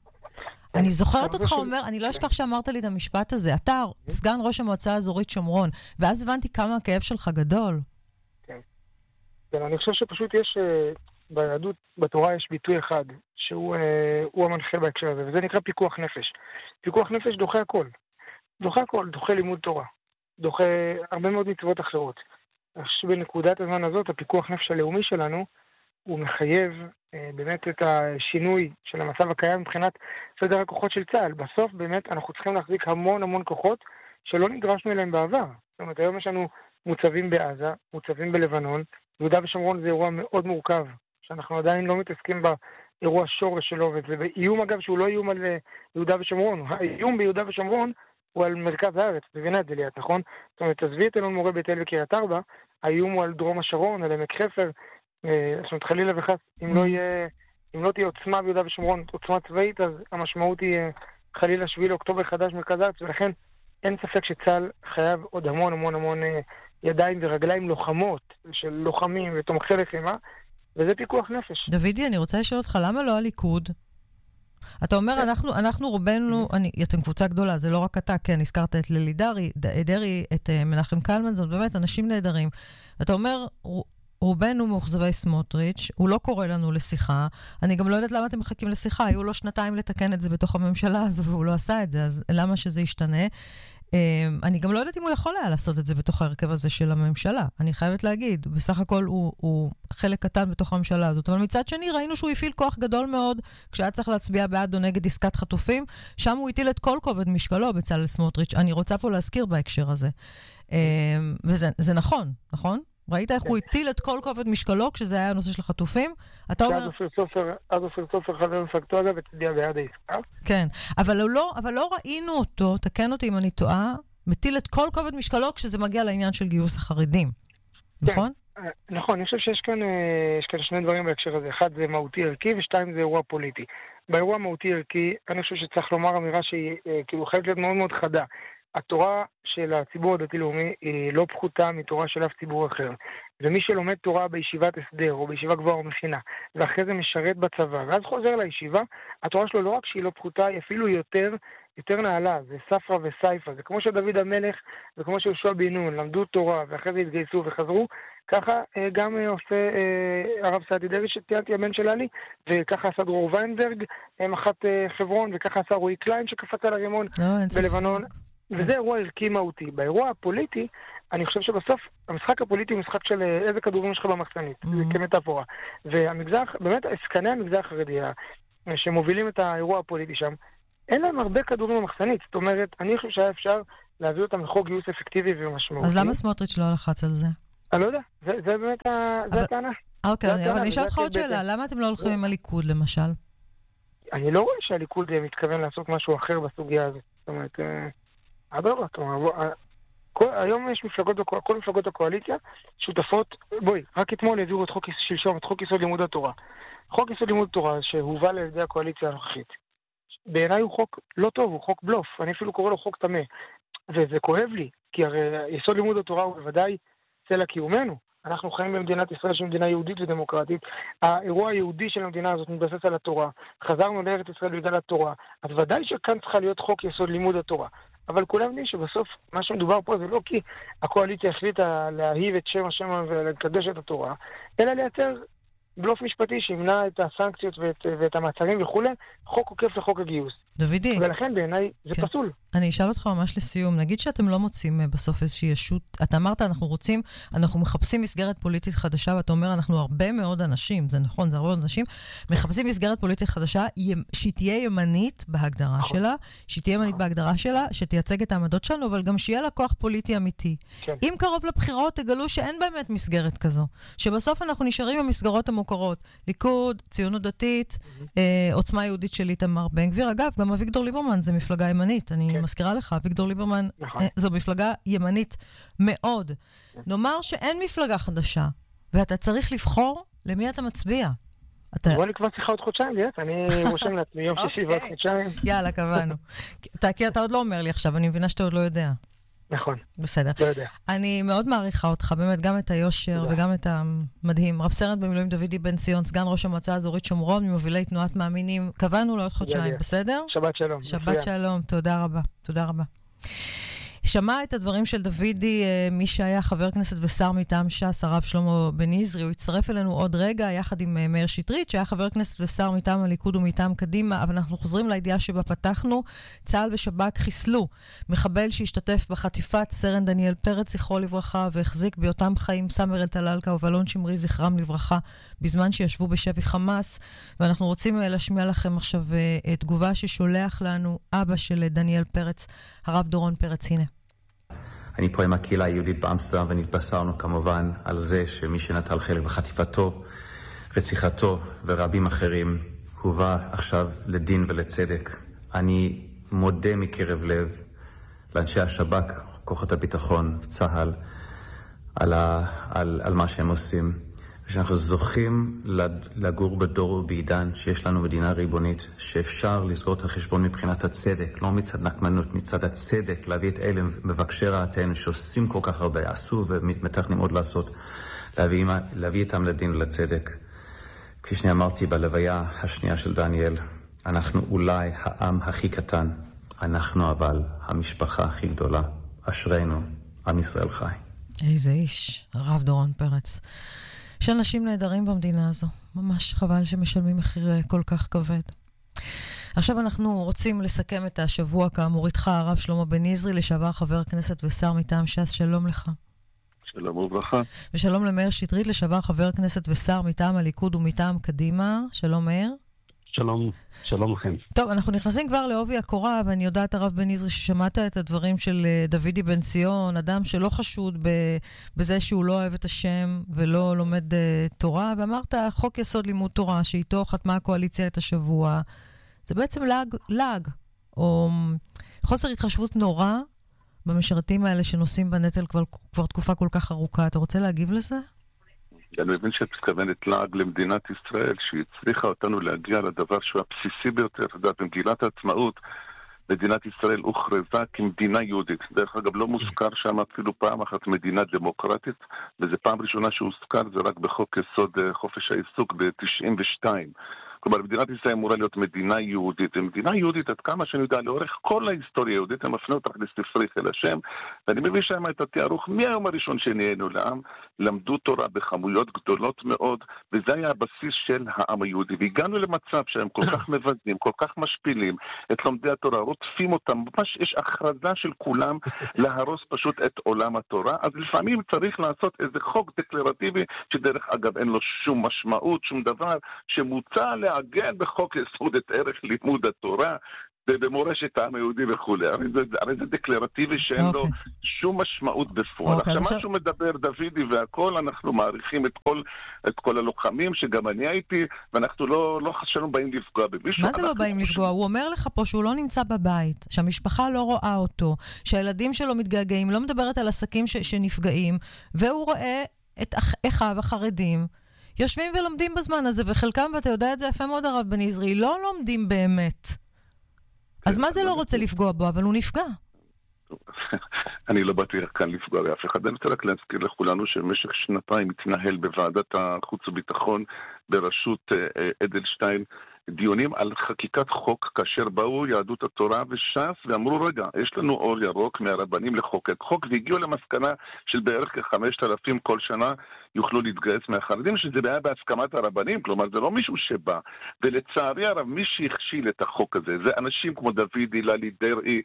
אני זוכרת אותך אומר, אני לא אשכח שאמרת לי את המשפט הזה, אתה סגן ראש המועצה האזורית שומרון, ואז הבנתי כמה הכאב שלך גדול. כן. אני חושב שפשוט יש, ביהדות, בתורה יש ביטוי אחד, שהוא המנחה בהקשר הזה, וזה נקרא פיקוח נפש. פיקוח נפש דוחה הכל. דוחה הכל, דוחה לימוד תורה. דוחה הרבה מאוד מצוות אחרות. בנקודת הזמן הזאת, הפיקוח נפש הלאומי שלנו, הוא מחייב אה, באמת את השינוי של המצב הקיים מבחינת סדר הכוחות של צה"ל. בסוף באמת אנחנו צריכים להחזיק המון המון כוחות שלא נדרשנו אליהם בעבר. זאת אומרת, היום יש לנו מוצבים בעזה, מוצבים בלבנון, יהודה ושומרון זה אירוע מאוד מורכב, שאנחנו עדיין לא מתעסקים באירוע שורש שלו, וזה באיום אגב שהוא לא איום על יהודה ושומרון, האיום ביהודה ושומרון הוא על מרכז הארץ, בבינת דליית, נכון? זאת אומרת, תעזבי את אלון מורה בית אל וקריית ארבע, האיום הוא על דרום השרון, על עמק חפר, זאת אומרת, חלילה וחס, אם לא יהיה, אם לא תהיה עוצמה ביהודה ושומרון, עוצמה צבאית, אז המשמעות היא חלילה שביעי לאוקטובר חדש מרכז הארץ, ולכן אין ספק שצה"ל חייב עוד המון המון המון ידיים ורגליים לוחמות, של לוחמים ותומכי לחימה, וזה פיקוח נפש. דוידי, אני רוצה לשאול אותך, למה לא הליכוד? אתה אומר, אנחנו, אנחנו רובנו, אני, אתם קבוצה גדולה, זה לא רק אתה, כן, הזכרת את לילי דרעי, דרעי, את מנחם קלמן, זאת באמת אנשים נהדרים. אתה אומר, רובנו מאוכזבי סמוטריץ', הוא לא קורא לנו לשיחה, אני גם לא יודעת למה אתם מחכים לשיחה, היו לו שנתיים לתקן את זה בתוך הממשלה הזו, והוא לא עשה את זה, אז למה שזה ישתנה? אני גם לא יודעת אם הוא יכול היה לעשות את זה בתוך ההרכב הזה של הממשלה. אני חייבת להגיד, בסך הכל הוא, הוא חלק קטן בתוך הממשלה הזאת. אבל מצד שני ראינו שהוא הפעיל כוח גדול מאוד כשהיה צריך להצביע בעד או נגד עסקת חטופים. שם הוא הטיל את כל כובד משקלו בצלאל סמוטריץ'. אני רוצה פה להזכיר בהקשר הזה. וזה זה נכון, נכון? ראית איך הוא הטיל את כל כובד משקלו כשזה היה הנושא של החטופים? אתה אומר... אז אופיר סופר חבר מפלגתו הזה ותצביע בעד העסקה. כן, אבל לא, אבל לא ראינו אותו, תקן אותי אם אני טועה, מטיל את כל כובד משקלו כשזה מגיע לעניין של גיוס החרדים. נכון? נכון, אני חושב שיש כאן, יש כאן שני דברים בהקשר הזה. אחד זה מהותי ערכי ושתיים זה אירוע פוליטי. באירוע המהותי ערכי, אני חושב שצריך לומר אמירה שהיא כאילו חייבת להיות מאוד מאוד חדה. התורה של הציבור הדתי-לאומי היא לא פחותה מתורה של אף ציבור אחר. ומי שלומד תורה בישיבת הסדר או בישיבה גבוהה או מכינה, ואחרי זה משרת בצבא, ואז חוזר לישיבה, התורה שלו לא רק שהיא לא פחותה, היא אפילו יותר, יותר נעלה. זה ספרא וסייפא. זה כמו שדוד המלך וכמו שיהושע בן נון למדו תורה ואחרי זה התגייסו וחזרו, ככה גם עושה הרב סעדי דרעי שציינתי, הבן של עלי, וככה עשה דרור ויינברג, מח"ט חברון, וככה עשה רועי קליין שקפץ על הרימון בלבנון. וזה אירוע ערכי מהותי. באירוע הפוליטי, אני חושב שבסוף המשחק הפוליטי הוא משחק של איזה כדורים יש לך במחסנית, זה כמטאפורה. והמגזר, באמת, עסקני המגזר החרדי, שמובילים את האירוע הפוליטי שם, אין להם הרבה כדורים במחסנית. זאת אומרת, אני חושב שהיה אפשר להביא אותם לחוק גיוס אפקטיבי ומשמעותי. אז למה סמוטריץ' לא לחץ על זה? אני לא יודע, זה, זה באמת זה הטענה. אוקיי, אבל אני אשאל אותך עוד שאלה, למה אתם לא הולכים עם הליכוד למשל? אני לא רואה שהליכוד מתכוון לעשות משהו אחר בסוגיה הזאת. זאת אומרת, אדרבה, היום יש מפלגות, כל מפלגות הקואליציה שותפות, בואי, רק אתמול העבירו את חוק שלשום, את חוק יסוד לימוד התורה. חוק יסוד לימוד תורה שהובל על ידי הקואליציה הנוכחית. בעיניי הוא חוק לא טוב, הוא חוק בלוף, אני אפילו קורא לו חוק טמא. וזה כואב לי, כי הרי יסוד לימוד התורה הוא בוודאי צלע קיומנו. אנחנו חיים במדינת ישראל שהיא מדינה יהודית ודמוקרטית. האירוע היהודי של המדינה הזאת מתבסס על התורה. חזרנו לארץ ישראל בגלל התורה. אז ודאי שכאן צריכה להיות חוק יסוד לימוד התורה. אבל כולם יודעים שבסוף מה שמדובר פה זה לא כי הקואליציה החליטה להאהיב את שם השם ולקדש את התורה, אלא לייצר בלוף משפטי שימנע את הסנקציות ואת, ואת המעצרים וכו', חוק עוקף לחוק הגיוס. דוידי. ולכן בעיניי זה כן. פסול. אני אשאל אותך ממש לסיום. נגיד שאתם לא מוצאים בסוף איזושהי ישות. אתה אמרת, אנחנו רוצים, אנחנו מחפשים מסגרת פוליטית חדשה, ואתה אומר, אנחנו הרבה מאוד אנשים, זה נכון, זה הרבה מאוד אנשים, מחפשים מסגרת פוליטית חדשה, שהיא תהיה ימנית בהגדרה שלה, שהיא תהיה ימנית בהגדרה שלה, שתייצג את העמדות שלנו, אבל גם שיהיה לה כוח פוליטי אמיתי. כן. אם קרוב לבחירות, תגלו שאין באמת מסגרת כזו. שבסוף אנחנו נשארים במסגרות המוכרות. ליכוד, ציונות דתית, אה, עוצמה יהודית של איתמר בן גביר. אגב, גם אביגדור ליברמן זה מפלגה ימנית. אני כן. מזכירה לך, אביגדור ליברמן נכון. זו מפלגה ימנית מאוד. נאמר שאין מפלגה חדשה, ואתה צריך לבחור למי אתה מצביע. אתה... בוא נקבע שיחה עוד חודשיים, ליאת. אני רושם לעצמי יום שישי ועוד חודשיים. יאללה, קבענו. כי אתה עוד לא אומר לי עכשיו, אני מבינה שאתה עוד לא יודע. נכון. בסדר. לא יודע. אני מאוד מעריכה אותך, באמת, גם את היושר וגם את המדהים. רב סרן במילואים דוידי בן ציון, סגן ראש המועצה האזורית שומרון, ממובילי תנועת מאמינים. קבענו לעוד חודשיים, בסדר? שבת שלום. שבת שלום, תודה רבה. תודה רבה. שמע את הדברים של דוידי, מי שהיה חבר כנסת ושר מטעם ש"ס, הרב שלמה בן נזרי, הוא הצטרף אלינו עוד רגע, יחד עם מאיר שטרית, שהיה חבר כנסת ושר מטעם הליכוד ומטעם קדימה, אבל אנחנו חוזרים לידיעה שבה פתחנו, צה"ל ושב"כ חיסלו מחבל שהשתתף בחטיפת סרן דניאל פרץ, זכרו לברכה, והחזיק באותם חיים סמר אלטלאלקה ובלון שמרי, זכרם לברכה, בזמן שישבו בשבי חמאס, ואנחנו רוצים להשמיע לכם עכשיו תגובה ששולח לנו אבא של דניאל פרץ, הרב דורון פרץ, הנה. אני פה עם הקהילה היהודית באמסטרדם, ונתבשרנו כמובן על זה שמי שנטל חלק בחטיפתו, רציחתו ורבים אחרים, הובא עכשיו לדין ולצדק. אני מודה מקרב לב לאנשי השב"כ, כוחות הביטחון, צה"ל, על, ה, על, על מה שהם עושים. ושאנחנו זוכים לגור בדור ובעידן שיש לנו מדינה ריבונית, שאפשר לסגור את החשבון מבחינת הצדק, לא מצד נקמנות, מצד הצדק, להביא את אלה מבקשי רעתנו שעושים כל כך הרבה, עשו ומתכננים עוד לעשות, להביא, להביא איתם לדין ולצדק. כפי שאני אמרתי בלוויה השנייה של דניאל, אנחנו אולי העם הכי קטן, אנחנו אבל המשפחה הכי גדולה. אשרינו, עם ישראל חי. איזה איש, הרב דורון פרץ. יש אנשים נהדרים במדינה הזו. ממש חבל שמשלמים מחיר כל כך כבד. עכשיו אנחנו רוצים לסכם את השבוע כאמור איתך, הרב שלמה בן נזרי, לשעבר חבר כנסת ושר מטעם ש"ס. שלום לך. שלום וברכה. ושלום למאיר שטרית, לשעבר חבר כנסת ושר מטעם הליכוד ומטעם קדימה. שלום מאיר. שלום, שלום לכם. טוב, אנחנו נכנסים כבר לעובי הקורה, ואני יודעת, הרב בן נזרי, ששמעת את הדברים של דוידי בן ציון, אדם שלא חשוד בזה שהוא לא אוהב את השם ולא לומד תורה, ואמרת, חוק יסוד לימוד תורה, שאיתו חתמה הקואליציה את השבוע, זה בעצם לעג, לעג, או חוסר התחשבות נורא במשרתים האלה שנושאים בנטל כבר, כבר תקופה כל כך ארוכה. אתה רוצה להגיב לזה? אני מבין שאת מתכוונת לעג למדינת ישראל, שהיא הצליחה אותנו להגיע לדבר שהוא הבסיסי ביותר. אתה יודע, במגילת העצמאות, מדינת ישראל הוכרזה כמדינה יהודית. דרך אגב, לא מוזכר שם אפילו פעם אחת מדינה דמוקרטית, וזו פעם ראשונה שהוזכר, זה רק בחוק יסוד חופש העיסוק ב-תשעים ושתיים. כלומר, מדינת ישראל אמורה להיות מדינה יהודית. ומדינה יהודית, עד כמה שאני יודע, לאורך כל ההיסטוריה היהודית, הם מפנו אותך לספרי חיל השם, ואני מביא שם את התיארוך מהיום הראשון שנהיינו לעם, למדו תורה בכמויות גדולות מאוד, וזה היה הבסיס של העם היהודי. והגענו למצב שהם כל כך מבזים, כל כך משפילים את לומדי התורה, רודפים אותם, ממש יש הכרזה של כולם להרוס פשוט את עולם התורה, אז לפעמים צריך לעשות איזה חוק דקלרטיבי, שדרך אגב אין לו שום משמעות, שום דבר, שמוצע לעגן בחוק יסוד את ערך לימוד התורה, במורשת העם היהודי וכו'. הרי זה, הרי זה דקלרטיבי שאין okay. לו שום משמעות בפועל. Okay, עכשיו, מה שהוא מדבר, דוידי והכל, אנחנו מעריכים את כל, את כל הלוחמים, שגם אני הייתי, ואנחנו לא, לא חשבנו באים לפגוע במישהו. מה זה לא באים לפגוע? ש... הוא אומר לך פה שהוא לא נמצא בבית, שהמשפחה לא רואה אותו, שהילדים שלו מתגעגעים, לא מדברת על עסקים ש, שנפגעים, והוא רואה את אח, אחיו החרדים, יושבים ולומדים בזמן הזה, וחלקם, ואתה יודע את זה יפה מאוד הרב בן עזרי, לא לומדים באמת. אז מה זה לא רוצה לפגוע בו, אבל הוא נפגע? אני לא באתי כאן לפגוע באף אחד. אני רוצה רק להזכיר לכולנו שבמשך שנתיים מתנהל בוועדת החוץ וביטחון בראשות אדלשטיין דיונים על חקיקת חוק, כאשר באו יהדות התורה וש"ס ואמרו, רגע, יש לנו אור ירוק מהרבנים לחוקק חוק, והגיעו למסקנה של בערך כ-חמשת אלפים כל שנה יוכלו להתגייס מהחרדים, שזה היה בהסכמת הרבנים, כלומר זה לא מישהו שבא. ולצערי הרב, מי שהכשיל את החוק הזה, זה אנשים כמו דוד, ללי דרעי,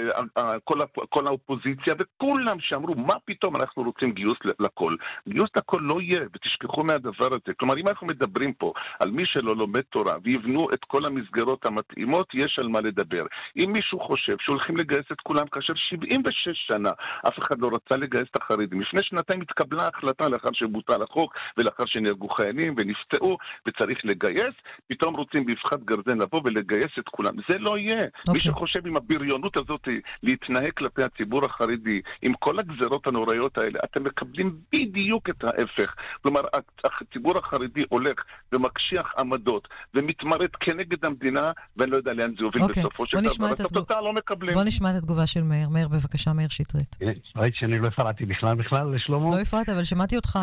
וכל האופוזיציה, וכולם שאמרו, מה פתאום אנחנו רוצים גיוס לכל? גיוס לכל לא יהיה, ותשכחו מהדבר הזה. כלומר, אם אנחנו מדברים פה על מי שלא לומד תורה, ויבנו את כל המסגרות המתאימות, יש על מה לדבר. אם מישהו חושב שהולכים לגייס את כולם, כאשר שבעים ושש שנה, אף אחד לא רצה לגייס את החרדים. לפני שנתיים התקבלה החלטה לאחר שבוטל החוק, ולאחר שנהרגו חיילים ונפצעו, וצריך לגייס, פתאום רוצים באבחת גרזן לבוא ולגייס את כולם. זה לא יהיה. Okay. מי שחושב עם הבריונות הזאת להתנהג כלפי הציבור החרדי, עם כל הגזרות הנוראיות האלה, אתם מקבלים בדיוק את ההפך. כלומר, הציבור החרדי הולך ומקשיח עמדות, ומתמרד כנגד המדינה, ואני לא יודע לאן זה יוביל okay. בסופו של דבר. את התוצאה לא מקבלים. בוא נשמע את התגובה של מאיר. מאיר, בבקשה, מאיר שטרית. ראית שאני לא הפרעתי בכלל בכלל לשלמה? לא הפרעת, אבל שמעתי אותך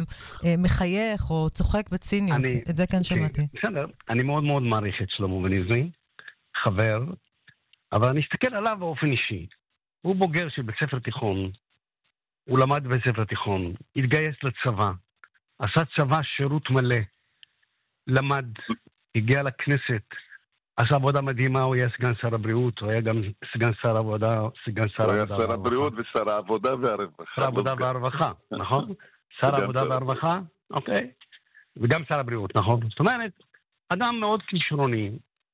מחייך או צוחק בציניות. את זה כאן שמעתי. בסדר, אני מאוד מאוד מעריך את שלמה בן עזרי, חבר, אבל אני אסתכל עליו באופן אישי. הוא בוגר של בית ספר תיכון, הוא למד בבית ספר תיכון, התגייס לצבא, עשה צבא שירות מלא, למד, הגיע לכנסת, עשה עבודה מדהימה, הוא היה סגן שר הבריאות, הוא היה גם סגן שר העבודה, סגן שר העבודה. הוא היה שר הבריאות ושר העבודה והרווחה. שר העבודה והרווחה, נכון? שר העבודה והרווחה, אוקיי. וגם שר הבריאות, נכון? זאת אומרת, אדם מאוד כישרוני,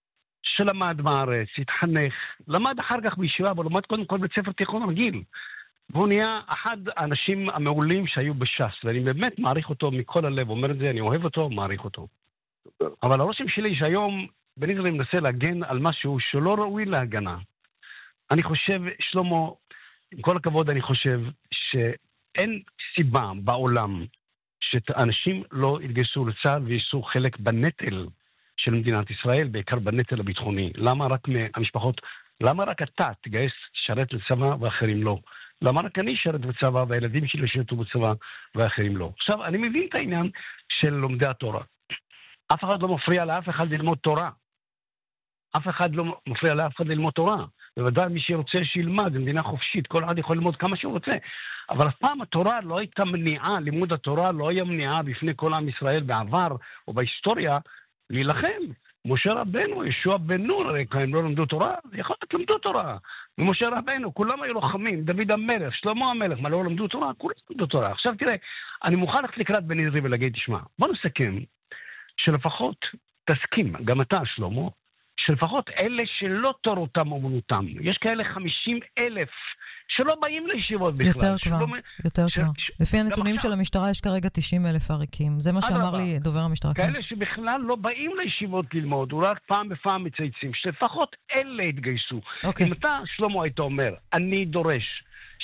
שלמד בארץ, התחנך, למד אחר כך בישיבה, אבל למד קודם כל בית ספר תיכון רגיל. והוא נהיה אחד האנשים המעולים שהיו בש"ס, ואני באמת מעריך אותו מכל הלב, אומר את זה, אני אוהב אותו, מעריך אותו. אבל הרושם שלי שהיום בן עזרי מנסה להגן על משהו שלא ראוי להגנה. אני חושב, שלמה, עם כל הכבוד, אני חושב שאין סיבה בעולם שאנשים לא יתגייסו לצה"ל וישאו חלק בנטל של מדינת ישראל, בעיקר בנטל הביטחוני. למה רק המשפחות, למה רק אתה תגייס שרת לצבא ואחרים לא? למה רק אני שרת בצבא והילדים שלי שרתו בצבא ואחרים לא? עכשיו, אני מבין את העניין של לומדי התורה. אף אחד לא מפריע לאף אחד ללמוד תורה. אף אחד לא מפריע לאף אחד ללמוד תורה. בוודאי מי שרוצה שילמד, זו מדינה חופשית, כל אחד יכול ללמוד כמה שהוא רוצה. אבל אף פעם התורה לא הייתה מניעה, לימוד התורה לא היה מניעה בפני כל עם ישראל בעבר או בהיסטוריה להילחם. משה רבנו, ישוע בן נון, הרי הם לא למדו תורה, יכול להיות למדו תורה. ומשה רבנו, כולם היו לוחמים, דוד המלך, שלמה המלך, מה לא למדו תורה? כולם למדו תורה. עכשיו תראה, אני מוכן ללכת לקראת בן עזרי ולהגיד, תשמע, בוא נסכם שלפחות תסכים, גם אתה שלמה, שלפחות אלה שלא תורתם אומנותם, יש כאלה חמישים אלף שלא באים לישיבות בכלל. יותר כבר, יותר כבר. לפי הנתונים של המשטרה יש כרגע תשעים אלף עריקים. זה מה שאמר לי דובר המשטרה. כאלה שבכלל לא באים לישיבות ללמוד, אולי פעם בפעם מצייצים, שלפחות אלה התגייסו. אם אתה, שלמה, היית אומר, אני דורש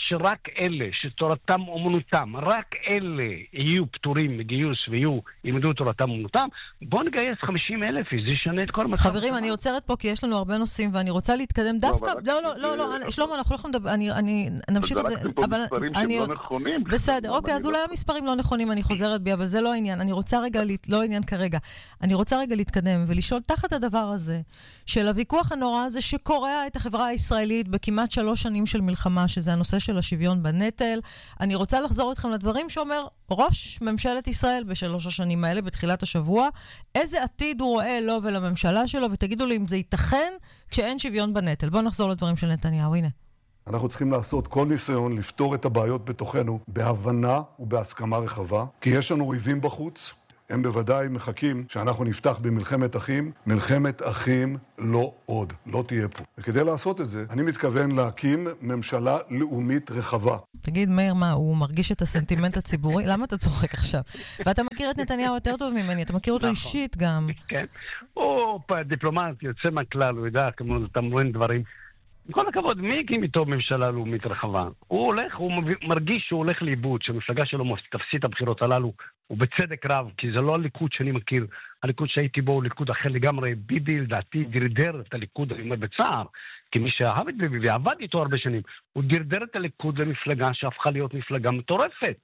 שרק אלה שתורתם אומנותם, רק אלה יהיו פטורים מגיוס ויהיו, ילמדו תורתם אומנותם, בואו נגייס חמישים אלף, זה ישנה את כל המצב. חברים, אני עוצרת פה כי יש לנו הרבה נושאים, ואני רוצה להתקדם דווקא, לא, לא, לא, לא, שלמה, אנחנו לא יכולים לדבר, אני נמשיך את זה, אבל אני... בסדר, אוקיי, אז אולי המספרים לא נכונים, אני חוזרת בי, אבל זה לא העניין, אני רוצה רגע, לא העניין כרגע, אני רוצה רגע להתקדם ולשאול תחת הדבר הזה, של הוויכוח הנורא הזה שקורע את החברה הישראלית בכמעט שלוש שנים של מלחמה, שזה הנושא של השוויון בנטל. אני רוצה לחזור אתכם לדברים שאומר ראש ממשלת ישראל בשלוש השנים האלה, בתחילת השבוע, איזה עתיד הוא רואה לו ולממשלה שלו, ותגידו לי אם זה ייתכן כשאין שוויון בנטל. בואו נחזור לדברים של נתניהו, הנה. אנחנו צריכים לעשות כל ניסיון לפתור את הבעיות בתוכנו בהבנה ובהסכמה רחבה, כי יש לנו אויבים בחוץ, הם בוודאי מחכים שאנחנו נפתח במלחמת אחים, מלחמת אחים לא עוד, לא תהיה פה. וכדי לעשות את זה, אני מתכוון להקים ממשלה לאומית רחבה. תגיד, מאיר, מה, הוא מרגיש את הסנטימנט הציבורי? למה אתה צוחק עכשיו? ואתה מכיר את נתניהו יותר טוב ממני, אתה מכיר אותו אישית גם. כן, הוא דיפלומט, יוצא מהכלל, הוא יודע, כמו אתה מבין דברים. עם כל הכבוד, מי הקים איתו ממשלה לאומית רחבה? הוא הולך, הוא מרגיש שהוא הולך לאיבוד, שהמפלגה שלו תפסיד את הבחירות הללו, ובצדק רב, כי זה לא הליכוד שאני מכיר, הליכוד שהייתי בו הוא ליכוד אחר לגמרי, ביבי לדעתי דרדר את הליכוד, אני אומר בצער, כי מי שאהב את ביבי ועבד איתו הרבה שנים, הוא דרדר את הליכוד למפלגה שהפכה להיות מפלגה מטורפת.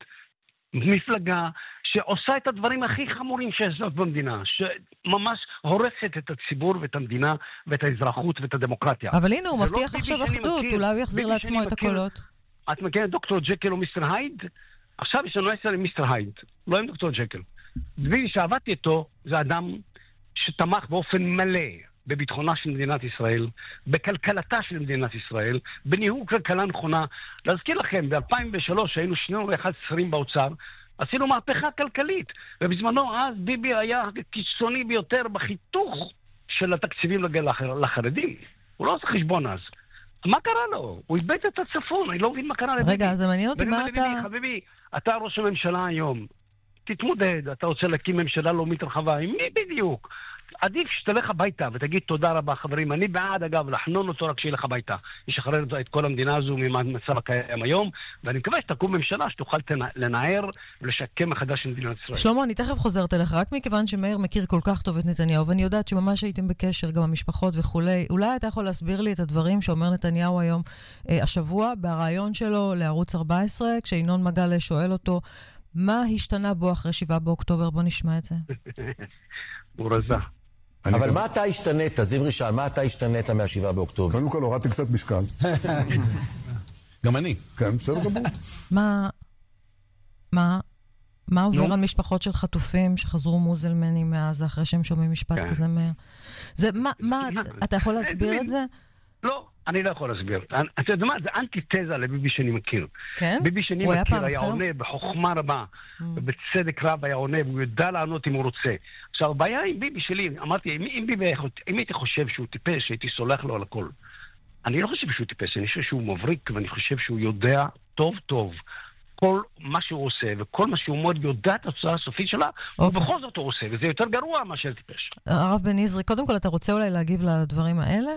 מפלגה שעושה את הדברים הכי חמורים שיש במדינה, שממש הורסת את הציבור ואת המדינה ואת האזרחות ואת הדמוקרטיה. אבל הנה, הוא מבטיח עכשיו אחדות, אולי הוא יחזיר לעצמו את הקולות. את מכירה דוקטור ג'קל או מיסטר הייד? עכשיו יש לנו עשר עם מיסטר הייד, לא עם דוקטור ג'קל. ביבי שעבדתי איתו, זה אדם שתמך באופן מלא בביטחונה של מדינת ישראל, בכלכלתה של מדינת ישראל, בניהול כלכלה נכונה. להזכיר לכם, ב-אלפיים ושלוש היינו שנים ואחד שרים באוצר, עשינו מהפכה כלכלית, ובזמנו אז ביבי היה קיצוני ביותר בחיתוך של התקציבים לחרדים. הוא לא עושה חשבון אז. מה קרה לו? הוא איבד את הצפון, אני לא מבין מה קרה לביבי. רגע, זה מעניין אותי מה אתה... חביבי, אתה ראש הממשלה היום, תתמודד, אתה רוצה להקים ממשלה לאומית רחבה, עם מי בדיוק? עדיף שתלך הביתה ותגיד תודה רבה חברים, אני בעד אגב לחנון אותו רק שילך הביתה, ישחרר את כל המדינה הזו מהמצב הקיים היום, ואני מקווה שתקום ממשלה שתוכל לנער ולשקם מחדש את מדינת ישראל. שלמה, אני תכף חוזרת אליך, רק מכיוון שמאיר מכיר כל כך טוב את נתניהו, ואני יודעת שממש הייתם בקשר גם המשפחות וכולי, אולי אתה יכול להסביר לי את הדברים שאומר נתניהו היום אה, השבוע, ברעיון שלו לערוץ ארבע עשרה, כשינון מגל שואל אותו, מה השתנה בו אחרי שבעה באוקטובר? בוא נשמע את זה. הוא רזה. אבל גם... מה אתה השתנית, זמרי שאל, מה אתה השתנית מהשבעה באוקטובר? קודם כל, הורדתי קצת משקל. גם אני. כן, בסדר גמור. מה, מה, מה עובר על משפחות של חטופים שחזרו מוזלמנים מאז אחרי שהם שומעים משפט כזה מה... זה, מה, מה, אתה יכול להסביר את זה? לא, אני לא יכול להסביר. אתה יודע מה, זה אנטיתזה לביבי שאני מכיר. כן? ביבי שאני מכיר היה עונה בחוכמה רבה, ובצדק רב היה עונה, והוא יודע לענות אם הוא רוצה. עכשיו, הבעיה עם ביבי שלי, אמרתי, אם ביבי, אם הייתי חושב שהוא טיפש, הייתי סולח לו על הכל. אני לא חושב שהוא טיפש, אני חושב שהוא מבריק, ואני חושב שהוא יודע טוב טוב כל מה שהוא עושה, וכל מה שהוא מאוד יודע את התוצאה הסופית שלה, ובכל זאת הוא עושה, וזה יותר גרוע מאשר טיפש. הרב בן עזרי, קודם כל, אתה רוצה אולי להגיב לדברים האלה?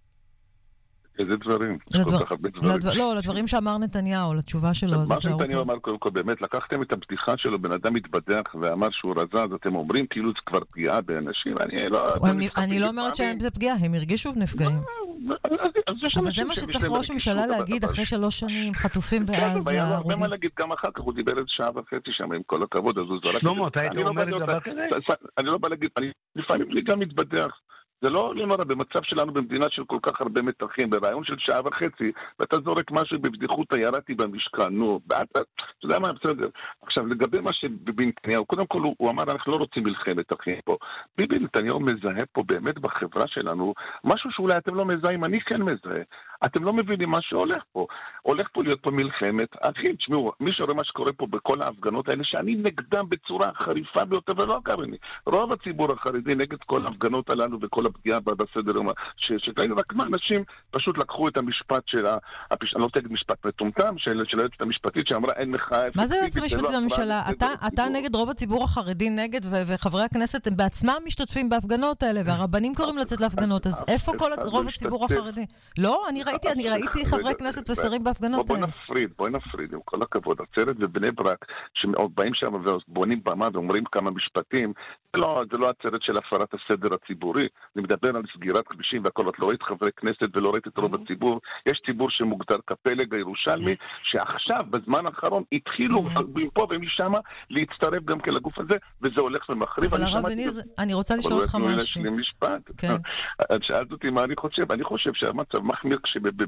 איזה דברים? לא, לדברים שאמר נתניהו, לתשובה שלו. מה שנתניהו אמר קודם כל, באמת, לקחתם את הבדיחה שלו, בן אדם מתבדח ואמר שהוא רזה, אז אתם אומרים כאילו זה כבר פגיעה באנשים, אני לא אומרת שהם זה פגיעה, הם הרגישו נפגעים. אבל זה מה שצריך ראש ממשלה להגיד אחרי שלוש שנים, חטופים בעזה. היה לו הרבה מה להגיד גם אחר כך, הוא דיבר איזה שעה וחצי שם עם כל הכבוד, אז הוא זורק. שלמה, אתה היית אומר את דבר כזה? אני לא בא להגיד, אני לפעמים לי גם מתבדח. זה לא נורא, במצב שלנו במדינה של כל כך הרבה מתחים, ברעיון של שעה וחצי, ואתה זורק משהו בבדיחות, ירדתי במשקל, נו, אתה יודע מה, בסדר. עכשיו, לגבי מה שביבי נתניהו, קודם כל הוא, הוא אמר, אנחנו לא רוצים מלחמת אחים פה. ביבי נתניהו מזהה פה באמת בחברה שלנו, משהו שאולי אתם לא מזהים, אני כן מזהה. אתם לא מבינים מה שהולך פה. הולך פה להיות פה מלחמת אחים. תשמעו, מי שרואה מה שקורה פה בכל ההפגנות האלה, שאני נגדם בצורה חריפה ביותר, ולא קרני. רוב הציבור החרדי נגד כל ההפגנות הללו וכל הפגיעה בסדר יום, שתהיינו רק מה, אנשים פשוט לקחו את המשפט של, אני לא תגיד משפט מטומטם, של היועצת המשפטית שאמרה, אין מחאה... מה זה היועצת המשפטית לממשלה? אתה נגד רוב הציבור החרדי נגד, וחברי הכנסת הם בעצמם משתתפים בהפגנות האלה, והרבנים קוראים לצאת להפגנות, אז איפה כל רוב הציבור החרדי? לא, אני ראיתי, אני ראיתי חברי כנסת ושרים בהפגנות האלה. בוא נפריד, בוא נפריד, עם כל הכבוד. עצרת בבני ברק, שבאים שם ובונים במה ואומרים כמה משפטים, זה לא עצרת של הפרת הסדר הציבורי. אני מדבר על סגירת כבישים והכל, את לא ראית חברי כנסת ולא ראית את רוב הציבור. יש ציבור שמוגדר כפלג הירושלמי, שעכשיו, בזמן האחרון, התחילו מפה ומשם להצטרף גם כן לגוף הזה, וזה הולך ומחריב. אבל הרב בניזרי, אני רוצה לשאול אותך משהו. שאלת אותי מה אני חושב. אני חושב שהמצב מחמיר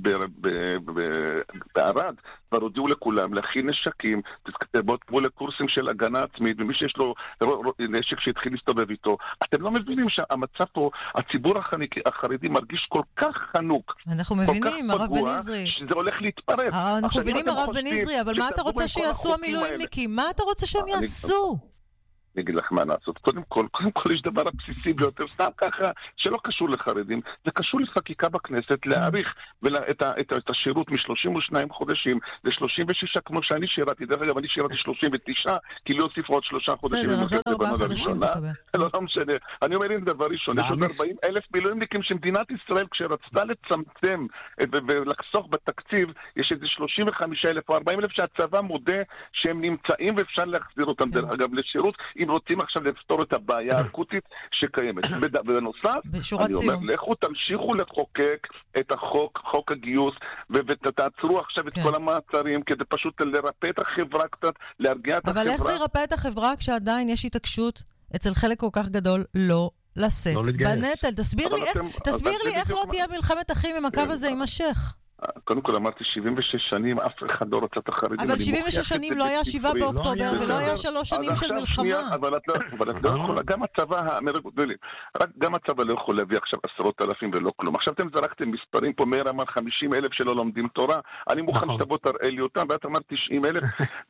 כשבערד כבר הודיעו לכולם להכין נשקים, תבואו כמו לקורסים של הגנה עצמית, ומי שיש לו נשק שהתחיל להסתובב איתו. אתם לא מבינים שהמצב פה, הציבור החרדי מרגיש כל כך חנוק, אנחנו מבינים, הרב בניזרי. שזה הולך להתפרץ. אנחנו מבינים, הרב בניזרי, אבל מה אתה רוצה שיעשו המילואימניקים? מה אתה רוצה שהם יעשו? אני אגיד לך מה לעשות. קודם כל, קודם כל יש דבר הבסיסי ביותר, סתם ככה, שלא קשור לחרדים, זה קשור לחקיקה בכנסת, להאריך את, את, את השירות מ-שלושים ושניים חודשים ל-שלושים ושש, כמו שאני שירתי. דרך אגב, אני שירתי שלושים ותשע, כי לי הוסיפו עוד שלושה חודשים. בסדר, אז עוד ארבעה חודשים תקבל. לא, לא משנה. אני אומר, אם דבר ראשון, יש עוד ארבעים אלף מילואימניקים שמדינת ישראל, כשרצתה לצמצם ולחסוך בתקציב, יש איזה שלושים וחמישה אלף או ארבעים אלף שהצבא מודה שהם נמצאים ואפשר להחזיר אותם, דרך אגב, לשירות. אם רוצים עכשיו לפתור את הבעיה האקוטית שקיימת. ובנוסף, אני אומר, לכו תמשיכו לחוקק את החוק, חוק הגיוס, ותעצרו עכשיו את כל המעצרים, כדי פשוט לרפא את החברה קצת, להרגיע את החברה. אבל איך זה ירפא את החברה כשעדיין יש התעקשות אצל חלק כל כך גדול לא לשאת בנטל? תסביר לי איך, תסביר לי איך לא תהיה מלחמת אחים אם הקו הזה יימשך. קודם כל אמרתי שבעים ושש שנים, אף אחד לא רצה את החרדים. אבל שבעים ושש שנים לא היה שבעה באוקטובר, ולא היה שלוש שנים של מלחמה. אבל את לא יכולה, גם הצבא, גם הצבא לא יכול להביא עכשיו עשרות אלפים ולא כלום. עכשיו אתם זרקתם מספרים פה, מאיר אמר חמישים אלף שלא לומדים תורה, אני מוכן שתבוא תראה לי אותם, ואת אמרת תשעים אלף.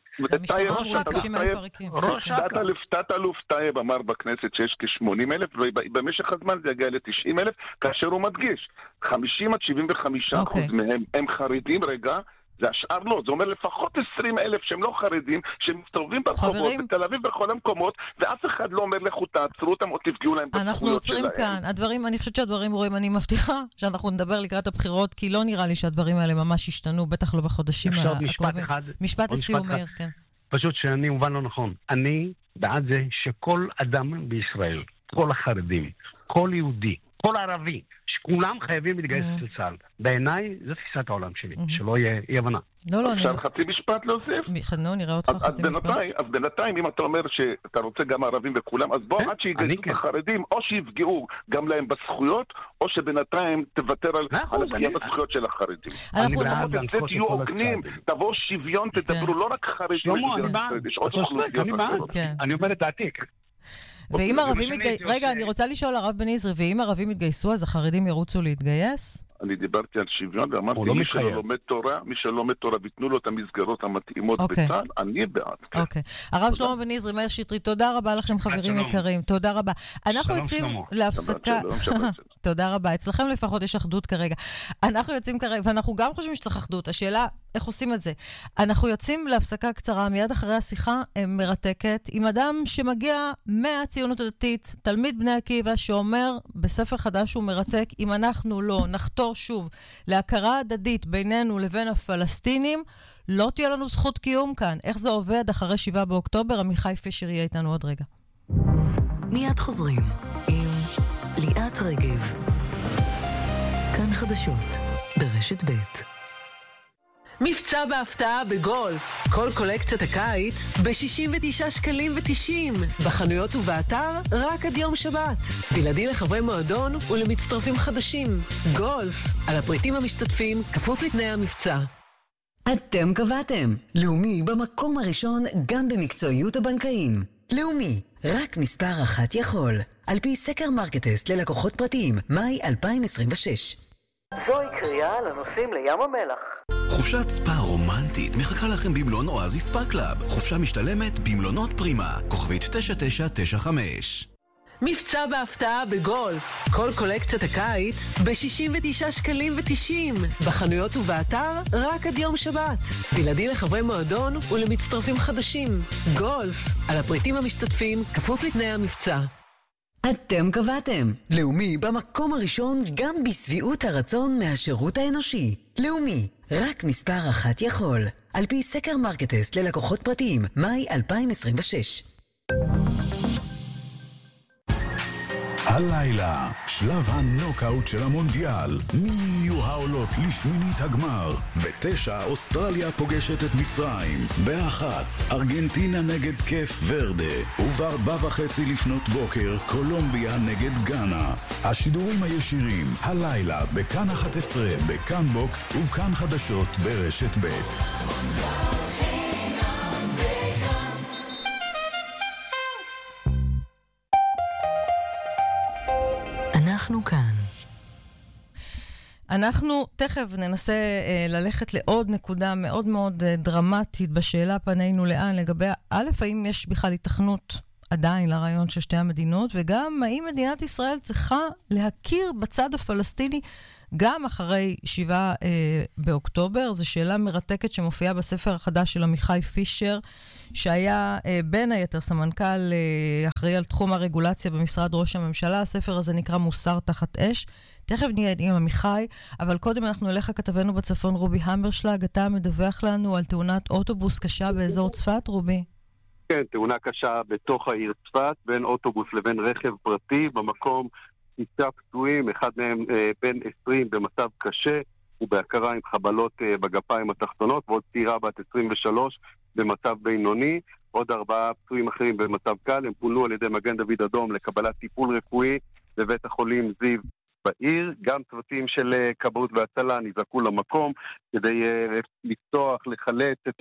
תת אלוף טייב אמר בכנסת שיש כ-שמונים אלף, ובמשך הזמן זה יגיע ל-תשעים אלף, כאשר הוא מדגיש, חמישים עד שבעים וחמישה אחוז מהם הם חרדים, רגע, זה השאר לא, זה אומר לפחות עשרים אלף שהם לא חרדים, שהם מסתובבים ברחובות, בתל אביב בכל המקומות, ואף אחד לא אומר לכו תעצרו אותם או תפגעו להם בזכויות שלהם. אנחנו עוצרים כאן, הדברים, אני חושבת שהדברים רואים, אני מבטיחה שאנחנו נדבר לקראת הבחירות, כי לא נראה לי שהדברים האלה ממש השתנו, בטח לא בחודשים הקרובים. משפט אחד. משפט לסיום, מאיר, כן. פשוט שאני מובן לא נכון. אני בעד זה שכל אדם בישראל, כל החרדים, כל יהודי, כל ערבי, שכולם חייבים להתגייס לצה"ל. בעיניי, זו תפיסת העולם שלי, שלא יהיה אי הבנה. לא, לא, עכשיו חצי משפט להוסיף. מיכנו, נראה אותך חצי משפט. אז בינתיים, אם אתה אומר שאתה רוצה גם ערבים וכולם, אז בוא עד שיגייסו את החרדים, או שיפגעו גם להם בזכויות, או שבינתיים תוותר על הפגיעה בזכויות של החרדים. אנחנו תהיו הוגנים, תבואו שוויון, תדברו לא רק חרדים. שלמה, אני בעד. אני אומר את העתיק. ואם ערבים מתגייסו, רגע, אני רוצה לשאול הרב בניזרי, ואם ערבים מתגייסו, אז החרדים ירוצו להתגייס? אני דיברתי על שוויון, ואמרתי, מי שלא לומד תורה, מי שלא לומד תורה, ויתנו לו את המסגרות המתאימות בצה"ל, אני בעד. אוקיי. הרב שלמה בניזרי, מאיר שטרית, תודה רבה לכם, חברים יקרים. תודה רבה. אנחנו יוצאים להפסקה. תודה רבה. אצלכם לפחות יש אחדות כרגע. אנחנו יוצאים כרגע, ואנחנו גם חושבים שצריך אחדות. השאלה, איך עושים את זה? אנחנו יוצאים להפסקה קצרה, מיד אחרי השיחה מרתקת, עם אדם שמגיע מהציונות הדתית, תלמיד בני עקיבא, שאומר בספר חדש הוא מרתק, אם אנחנו לא נחתור שוב להכרה הדדית בינינו לבין הפלסטינים, לא תהיה לנו זכות קיום כאן. איך זה עובד אחרי שבעה באוקטובר? עמיחי פישר יהיה איתנו עוד רגע. מיד חוזרים עם ליאת רגב. כאן חדשות ברשת ב'. מבצע בהפתעה בגולף. כל קולקציית הקיץ ב-שישים ותשעה שקלים ותשעים. בחנויות ובאתר רק עד יום שבת. בלעדי לחברי מועדון ולמצטרפים חדשים. גולף. על הפריטים המשתתפים, כפוף לתנאי המבצע. אתם קבעתם. לאומי במקום הראשון גם במקצועיות הבנקאים. לאומי. רק מספר אחת יכול. על פי סקר מרקטסט ללקוחות פרטיים. מאי אלפיים עשרים ושש. זוהי קריאה לנוסעים לים המלח. חופשת ספא רומנטית מחכה לכם במלון אואזיס ספא קלאב. חופשה משתלמת במלונות פרימה. כוכבית תשע תשע תשע חמש. מבצע בהפתעה בגולף. כל קולקציית הקיץ ב-שישים ותשעה שקלים ותשעים. בחנויות ובאתר רק עד יום שבת. בלעדי לחברי מועדון ולמצטרפים חדשים. גולף. על הפריטים המשתתפים, כפוף לתנאי המבצע. אתם קבעתם. לאומי במקום הראשון גם בסביעות הרצון מהשירות האנושי. לאומי, רק מספר אחת יכול. על פי סקר מרקטסט ללקוחות פרטיים, מאי אלפיים עשרים ושש. הלילה, שלב הנוקאוט של המונדיאל. מי יהיו העולות לשמינית הגמר? בתשע, אוסטרליה פוגשת את מצרים. באחת, ארגנטינה נגד קייפ ורדה. ובארבע וחצי לפנות בוקר, קולומביה נגד גאנה. השידורים הישירים, הלילה, בכאן אחת עשרה, בכאן בוקס ובכאן חדשות ברשת ב'. אנחנו כאן. אנחנו תכף ננסה אה, ללכת לעוד נקודה מאוד מאוד אה, דרמטית בשאלה פנינו לאן, לגבי א', האם יש בכלל התכנות עדיין לרעיון של שתי המדינות, וגם האם מדינת ישראל צריכה להכיר בצד הפלסטיני גם אחרי שבעה אה, באוקטובר. זו שאלה מרתקת שמופיעה בספר החדש של עמיחי פישר, שהיה אה, בין היתר סמנכ"ל אה, אחראי על תחום הרגולציה במשרד ראש הממשלה. הספר הזה נקרא מוסר תחת אש. תכף נהיה עם עמיחי, אבל קודם אנחנו נלך לכתבנו בצפון רובי המברשלג. אתה מדווח לנו על תאונת אוטובוס קשה באזור צפת, רובי? כן, תאונה קשה בתוך העיר צפת, בין אוטובוס לבין רכב פרטי. במקום שישה פצועים, אחד מהם אה, בין עשרים במצב קשה, ובהכרה עם חבלות אה, בגפיים התחתונות, ועוד צעירה בת עשרים ושלוש במצב בינוני. עוד ארבעה פצועים אחרים במצב קל, הם פונו על ידי מגן דוד אדום לקבלת טיפול רפואי בבית החולים זיו בעיר. גם צוותים של uh, כבאות והצלה נזעקו למקום כדי uh, לפתוח, לחלץ את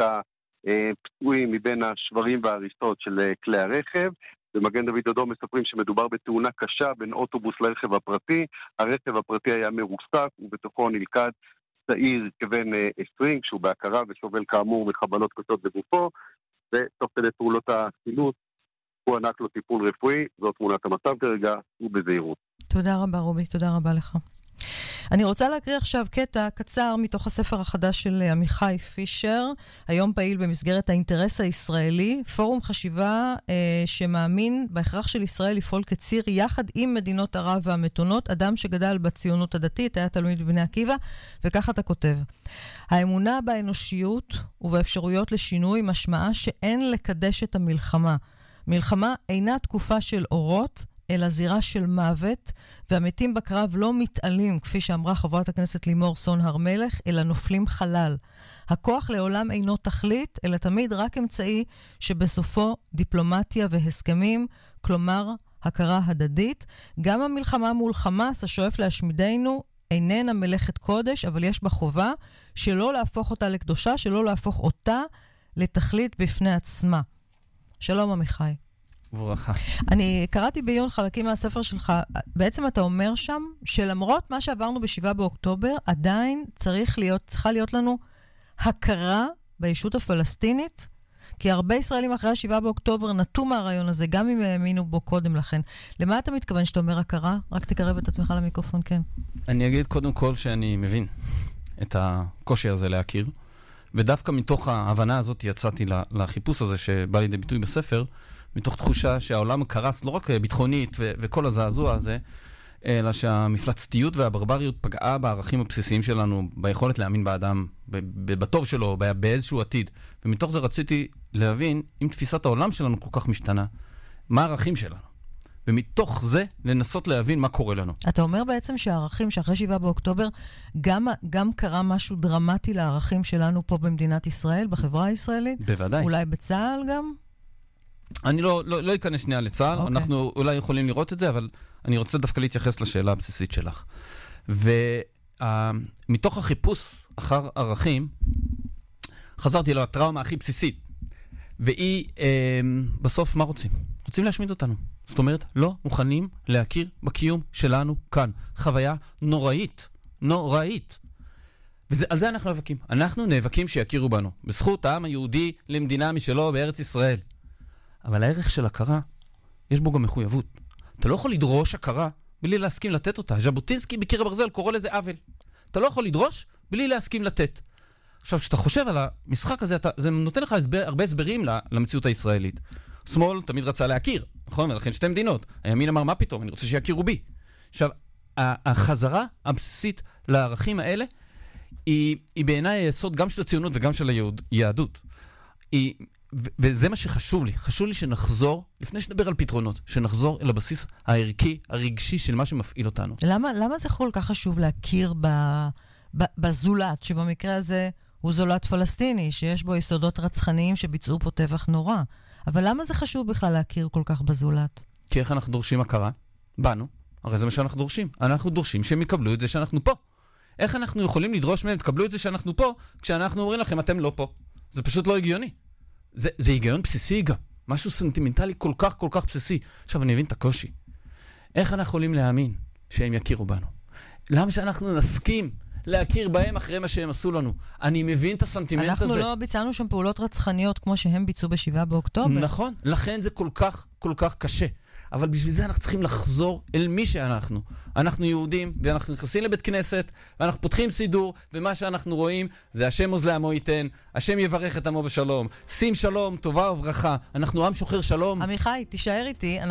הפצועים מבין השברים וההריסות של uh, כלי הרכב. במגן דוד אדום מספרים שמדובר בתאונה קשה בין אוטובוס לרכב הפרטי. הרכב הפרטי היה מרוסק ובתוכו נלכד צעיר כבן uh, עשרים, שהוא בהכרה ושובל כאמור מחבלות קשות בגופו, ותוך כדי פעולות החילוץ הוא ענק לו טיפול רפואי. זאת תמונת המצב כרגע ובזהירות. תודה רבה רובי, תודה רבה לך. אני רוצה להקריא עכשיו קטע קצר מתוך הספר החדש של עמיחי פישר, היום פעיל במסגרת האינטרס הישראלי, פורום חשיבה אה, שמאמין בהכרח של ישראל לפעול כציר יחד עם מדינות ערב והמתונות, אדם שגדל בציונות הדתית, היה תלמיד בבני עקיבא, וכך אתה כותב: האמונה באנושיות ובאפשרויות לשינוי משמעה שאין לקדש את המלחמה. מלחמה אינה תקופה של אורות, אלא זירה של מוות, והמתים בקרב לא מתעלים, כפי שאמרה חברת הכנסת לימור סון הר מלך, אלא נופלים חלל. הכוח לעולם אינו תכלית, אלא תמיד רק אמצעי שבסופו דיפלומטיה והסכמים, כלומר הכרה הדדית. גם המלחמה מול חמאס השואף להשמידנו איננה מלאכת קודש, אבל יש בה חובה שלא להפוך אותה לקדושה, שלא להפוך אותה לתכלית בפני עצמה. שלום עמיחי. ברכה. אני קראתי בעיון חלקים מהספר שלך, בעצם אתה אומר שם שלמרות מה שעברנו בשבעה באוקטובר, עדיין צריך להיות, צריכה להיות לנו הכרה בישות הפלסטינית, כי הרבה ישראלים אחרי השבעה באוקטובר נטו מהרעיון הזה, גם אם האמינו בו קודם לכן. למה אתה מתכוון שאתה אומר הכרה? רק תקרב את עצמך למיקרופון, כן. אני אגיד קודם כל שאני מבין את הקושי הזה להכיר, ודווקא מתוך ההבנה הזאת יצאתי לחיפוש הזה שבא לידי ביטוי בספר, מתוך תחושה שהעולם קרס לא רק ביטחונית ו- וכל הזעזוע הזה, אלא שהמפלצתיות והברבריות פגעה בערכים הבסיסיים שלנו, ביכולת להאמין באדם, ב- בטוב שלו, ב- באיזשהו עתיד. ומתוך זה רציתי להבין, אם תפיסת העולם שלנו כל כך משתנה, מה הערכים שלנו? ומתוך זה לנסות להבין מה קורה לנו. אתה אומר בעצם שהערכים שאחרי שבעה באוקטובר, גם, גם קרה משהו דרמטי לערכים שלנו פה במדינת ישראל, בחברה הישראלית? בוודאי. אולי בצה"ל גם? אני לא, לא, לא אכנס שנייה לצה"ל, okay. אנחנו אולי יכולים לראות את זה, אבל אני רוצה דווקא להתייחס לשאלה הבסיסית שלך. ומתוך החיפוש אחר ערכים, חזרתי לו הטראומה הכי בסיסית, והיא אה, בסוף מה רוצים? רוצים להשמיד אותנו. זאת אומרת, לא מוכנים להכיר בקיום שלנו כאן. חוויה נוראית, נוראית. ועל זה אנחנו נאבקים. אנחנו נאבקים שיכירו בנו. בזכות העם היהודי למדינה משלו בארץ ישראל. אבל הערך של הכרה, יש בו גם מחויבות. אתה לא יכול לדרוש הכרה בלי להסכים לתת אותה. ז'בוטינסקי בקיר הברזל קורא לזה עוול. אתה לא יכול לדרוש בלי להסכים לתת. עכשיו, כשאתה חושב על המשחק הזה, אתה, זה נותן לך הסבר, הרבה הסברים למציאות הישראלית. שמאל תמיד רצה להכיר, נכון? ולכן שתי מדינות. הימין אמר, מה פתאום? אני רוצה שיכירו בי. עכשיו, החזרה הבסיסית לערכים האלה, היא, היא בעיניי היסוד גם של הציונות וגם של היהדות. היא, ו- וזה מה שחשוב לי. חשוב לי שנחזור, לפני שנדבר על פתרונות, שנחזור אל הבסיס הערכי, הרגשי של מה שמפעיל אותנו. למה, למה זה כל כך חשוב להכיר ב, ב, בזולת, שבמקרה הזה הוא זולת פלסטיני, שיש בו יסודות רצחניים שביצעו פה טבח נורא? אבל למה זה חשוב בכלל להכיר כל כך בזולת? כי איך אנחנו דורשים הכרה? בנו. הרי זה מה שאנחנו דורשים. אנחנו דורשים שהם יקבלו את זה שאנחנו פה. איך אנחנו יכולים לדרוש מהם, תקבלו את זה שאנחנו פה, כשאנחנו אומרים לכם, אתם לא פה? זה פשוט לא הגיוני. זה, זה היגיון בסיסי גם. משהו סנטימנטלי כל כך כל כך בסיסי. עכשיו אני מבין את הקושי. איך אנחנו יכולים להאמין שהם יכירו בנו? למה שאנחנו נסכים להכיר בהם אחרי מה שהם עשו לנו? אני מבין את הסנטימנט אנחנו הזה. אנחנו לא ביצענו שם פעולות רצחניות כמו שהם ביצעו בשבעה באוקטובר. נכון. לכן זה כל כך כל כך קשה. אבל בשביל זה אנחנו צריכים לחזור אל מי שאנחנו. אנחנו יהודים, ואנחנו נכנסים לבית כנסת, ואנחנו פותחים סידור, ומה שאנחנו רואים זה השם עוז לעמו ייתן, השם יברך את עמו בשלום. שים שלום, טובה וברכה. אנחנו עם שוחר שלום. עמיחי, תישאר איתי.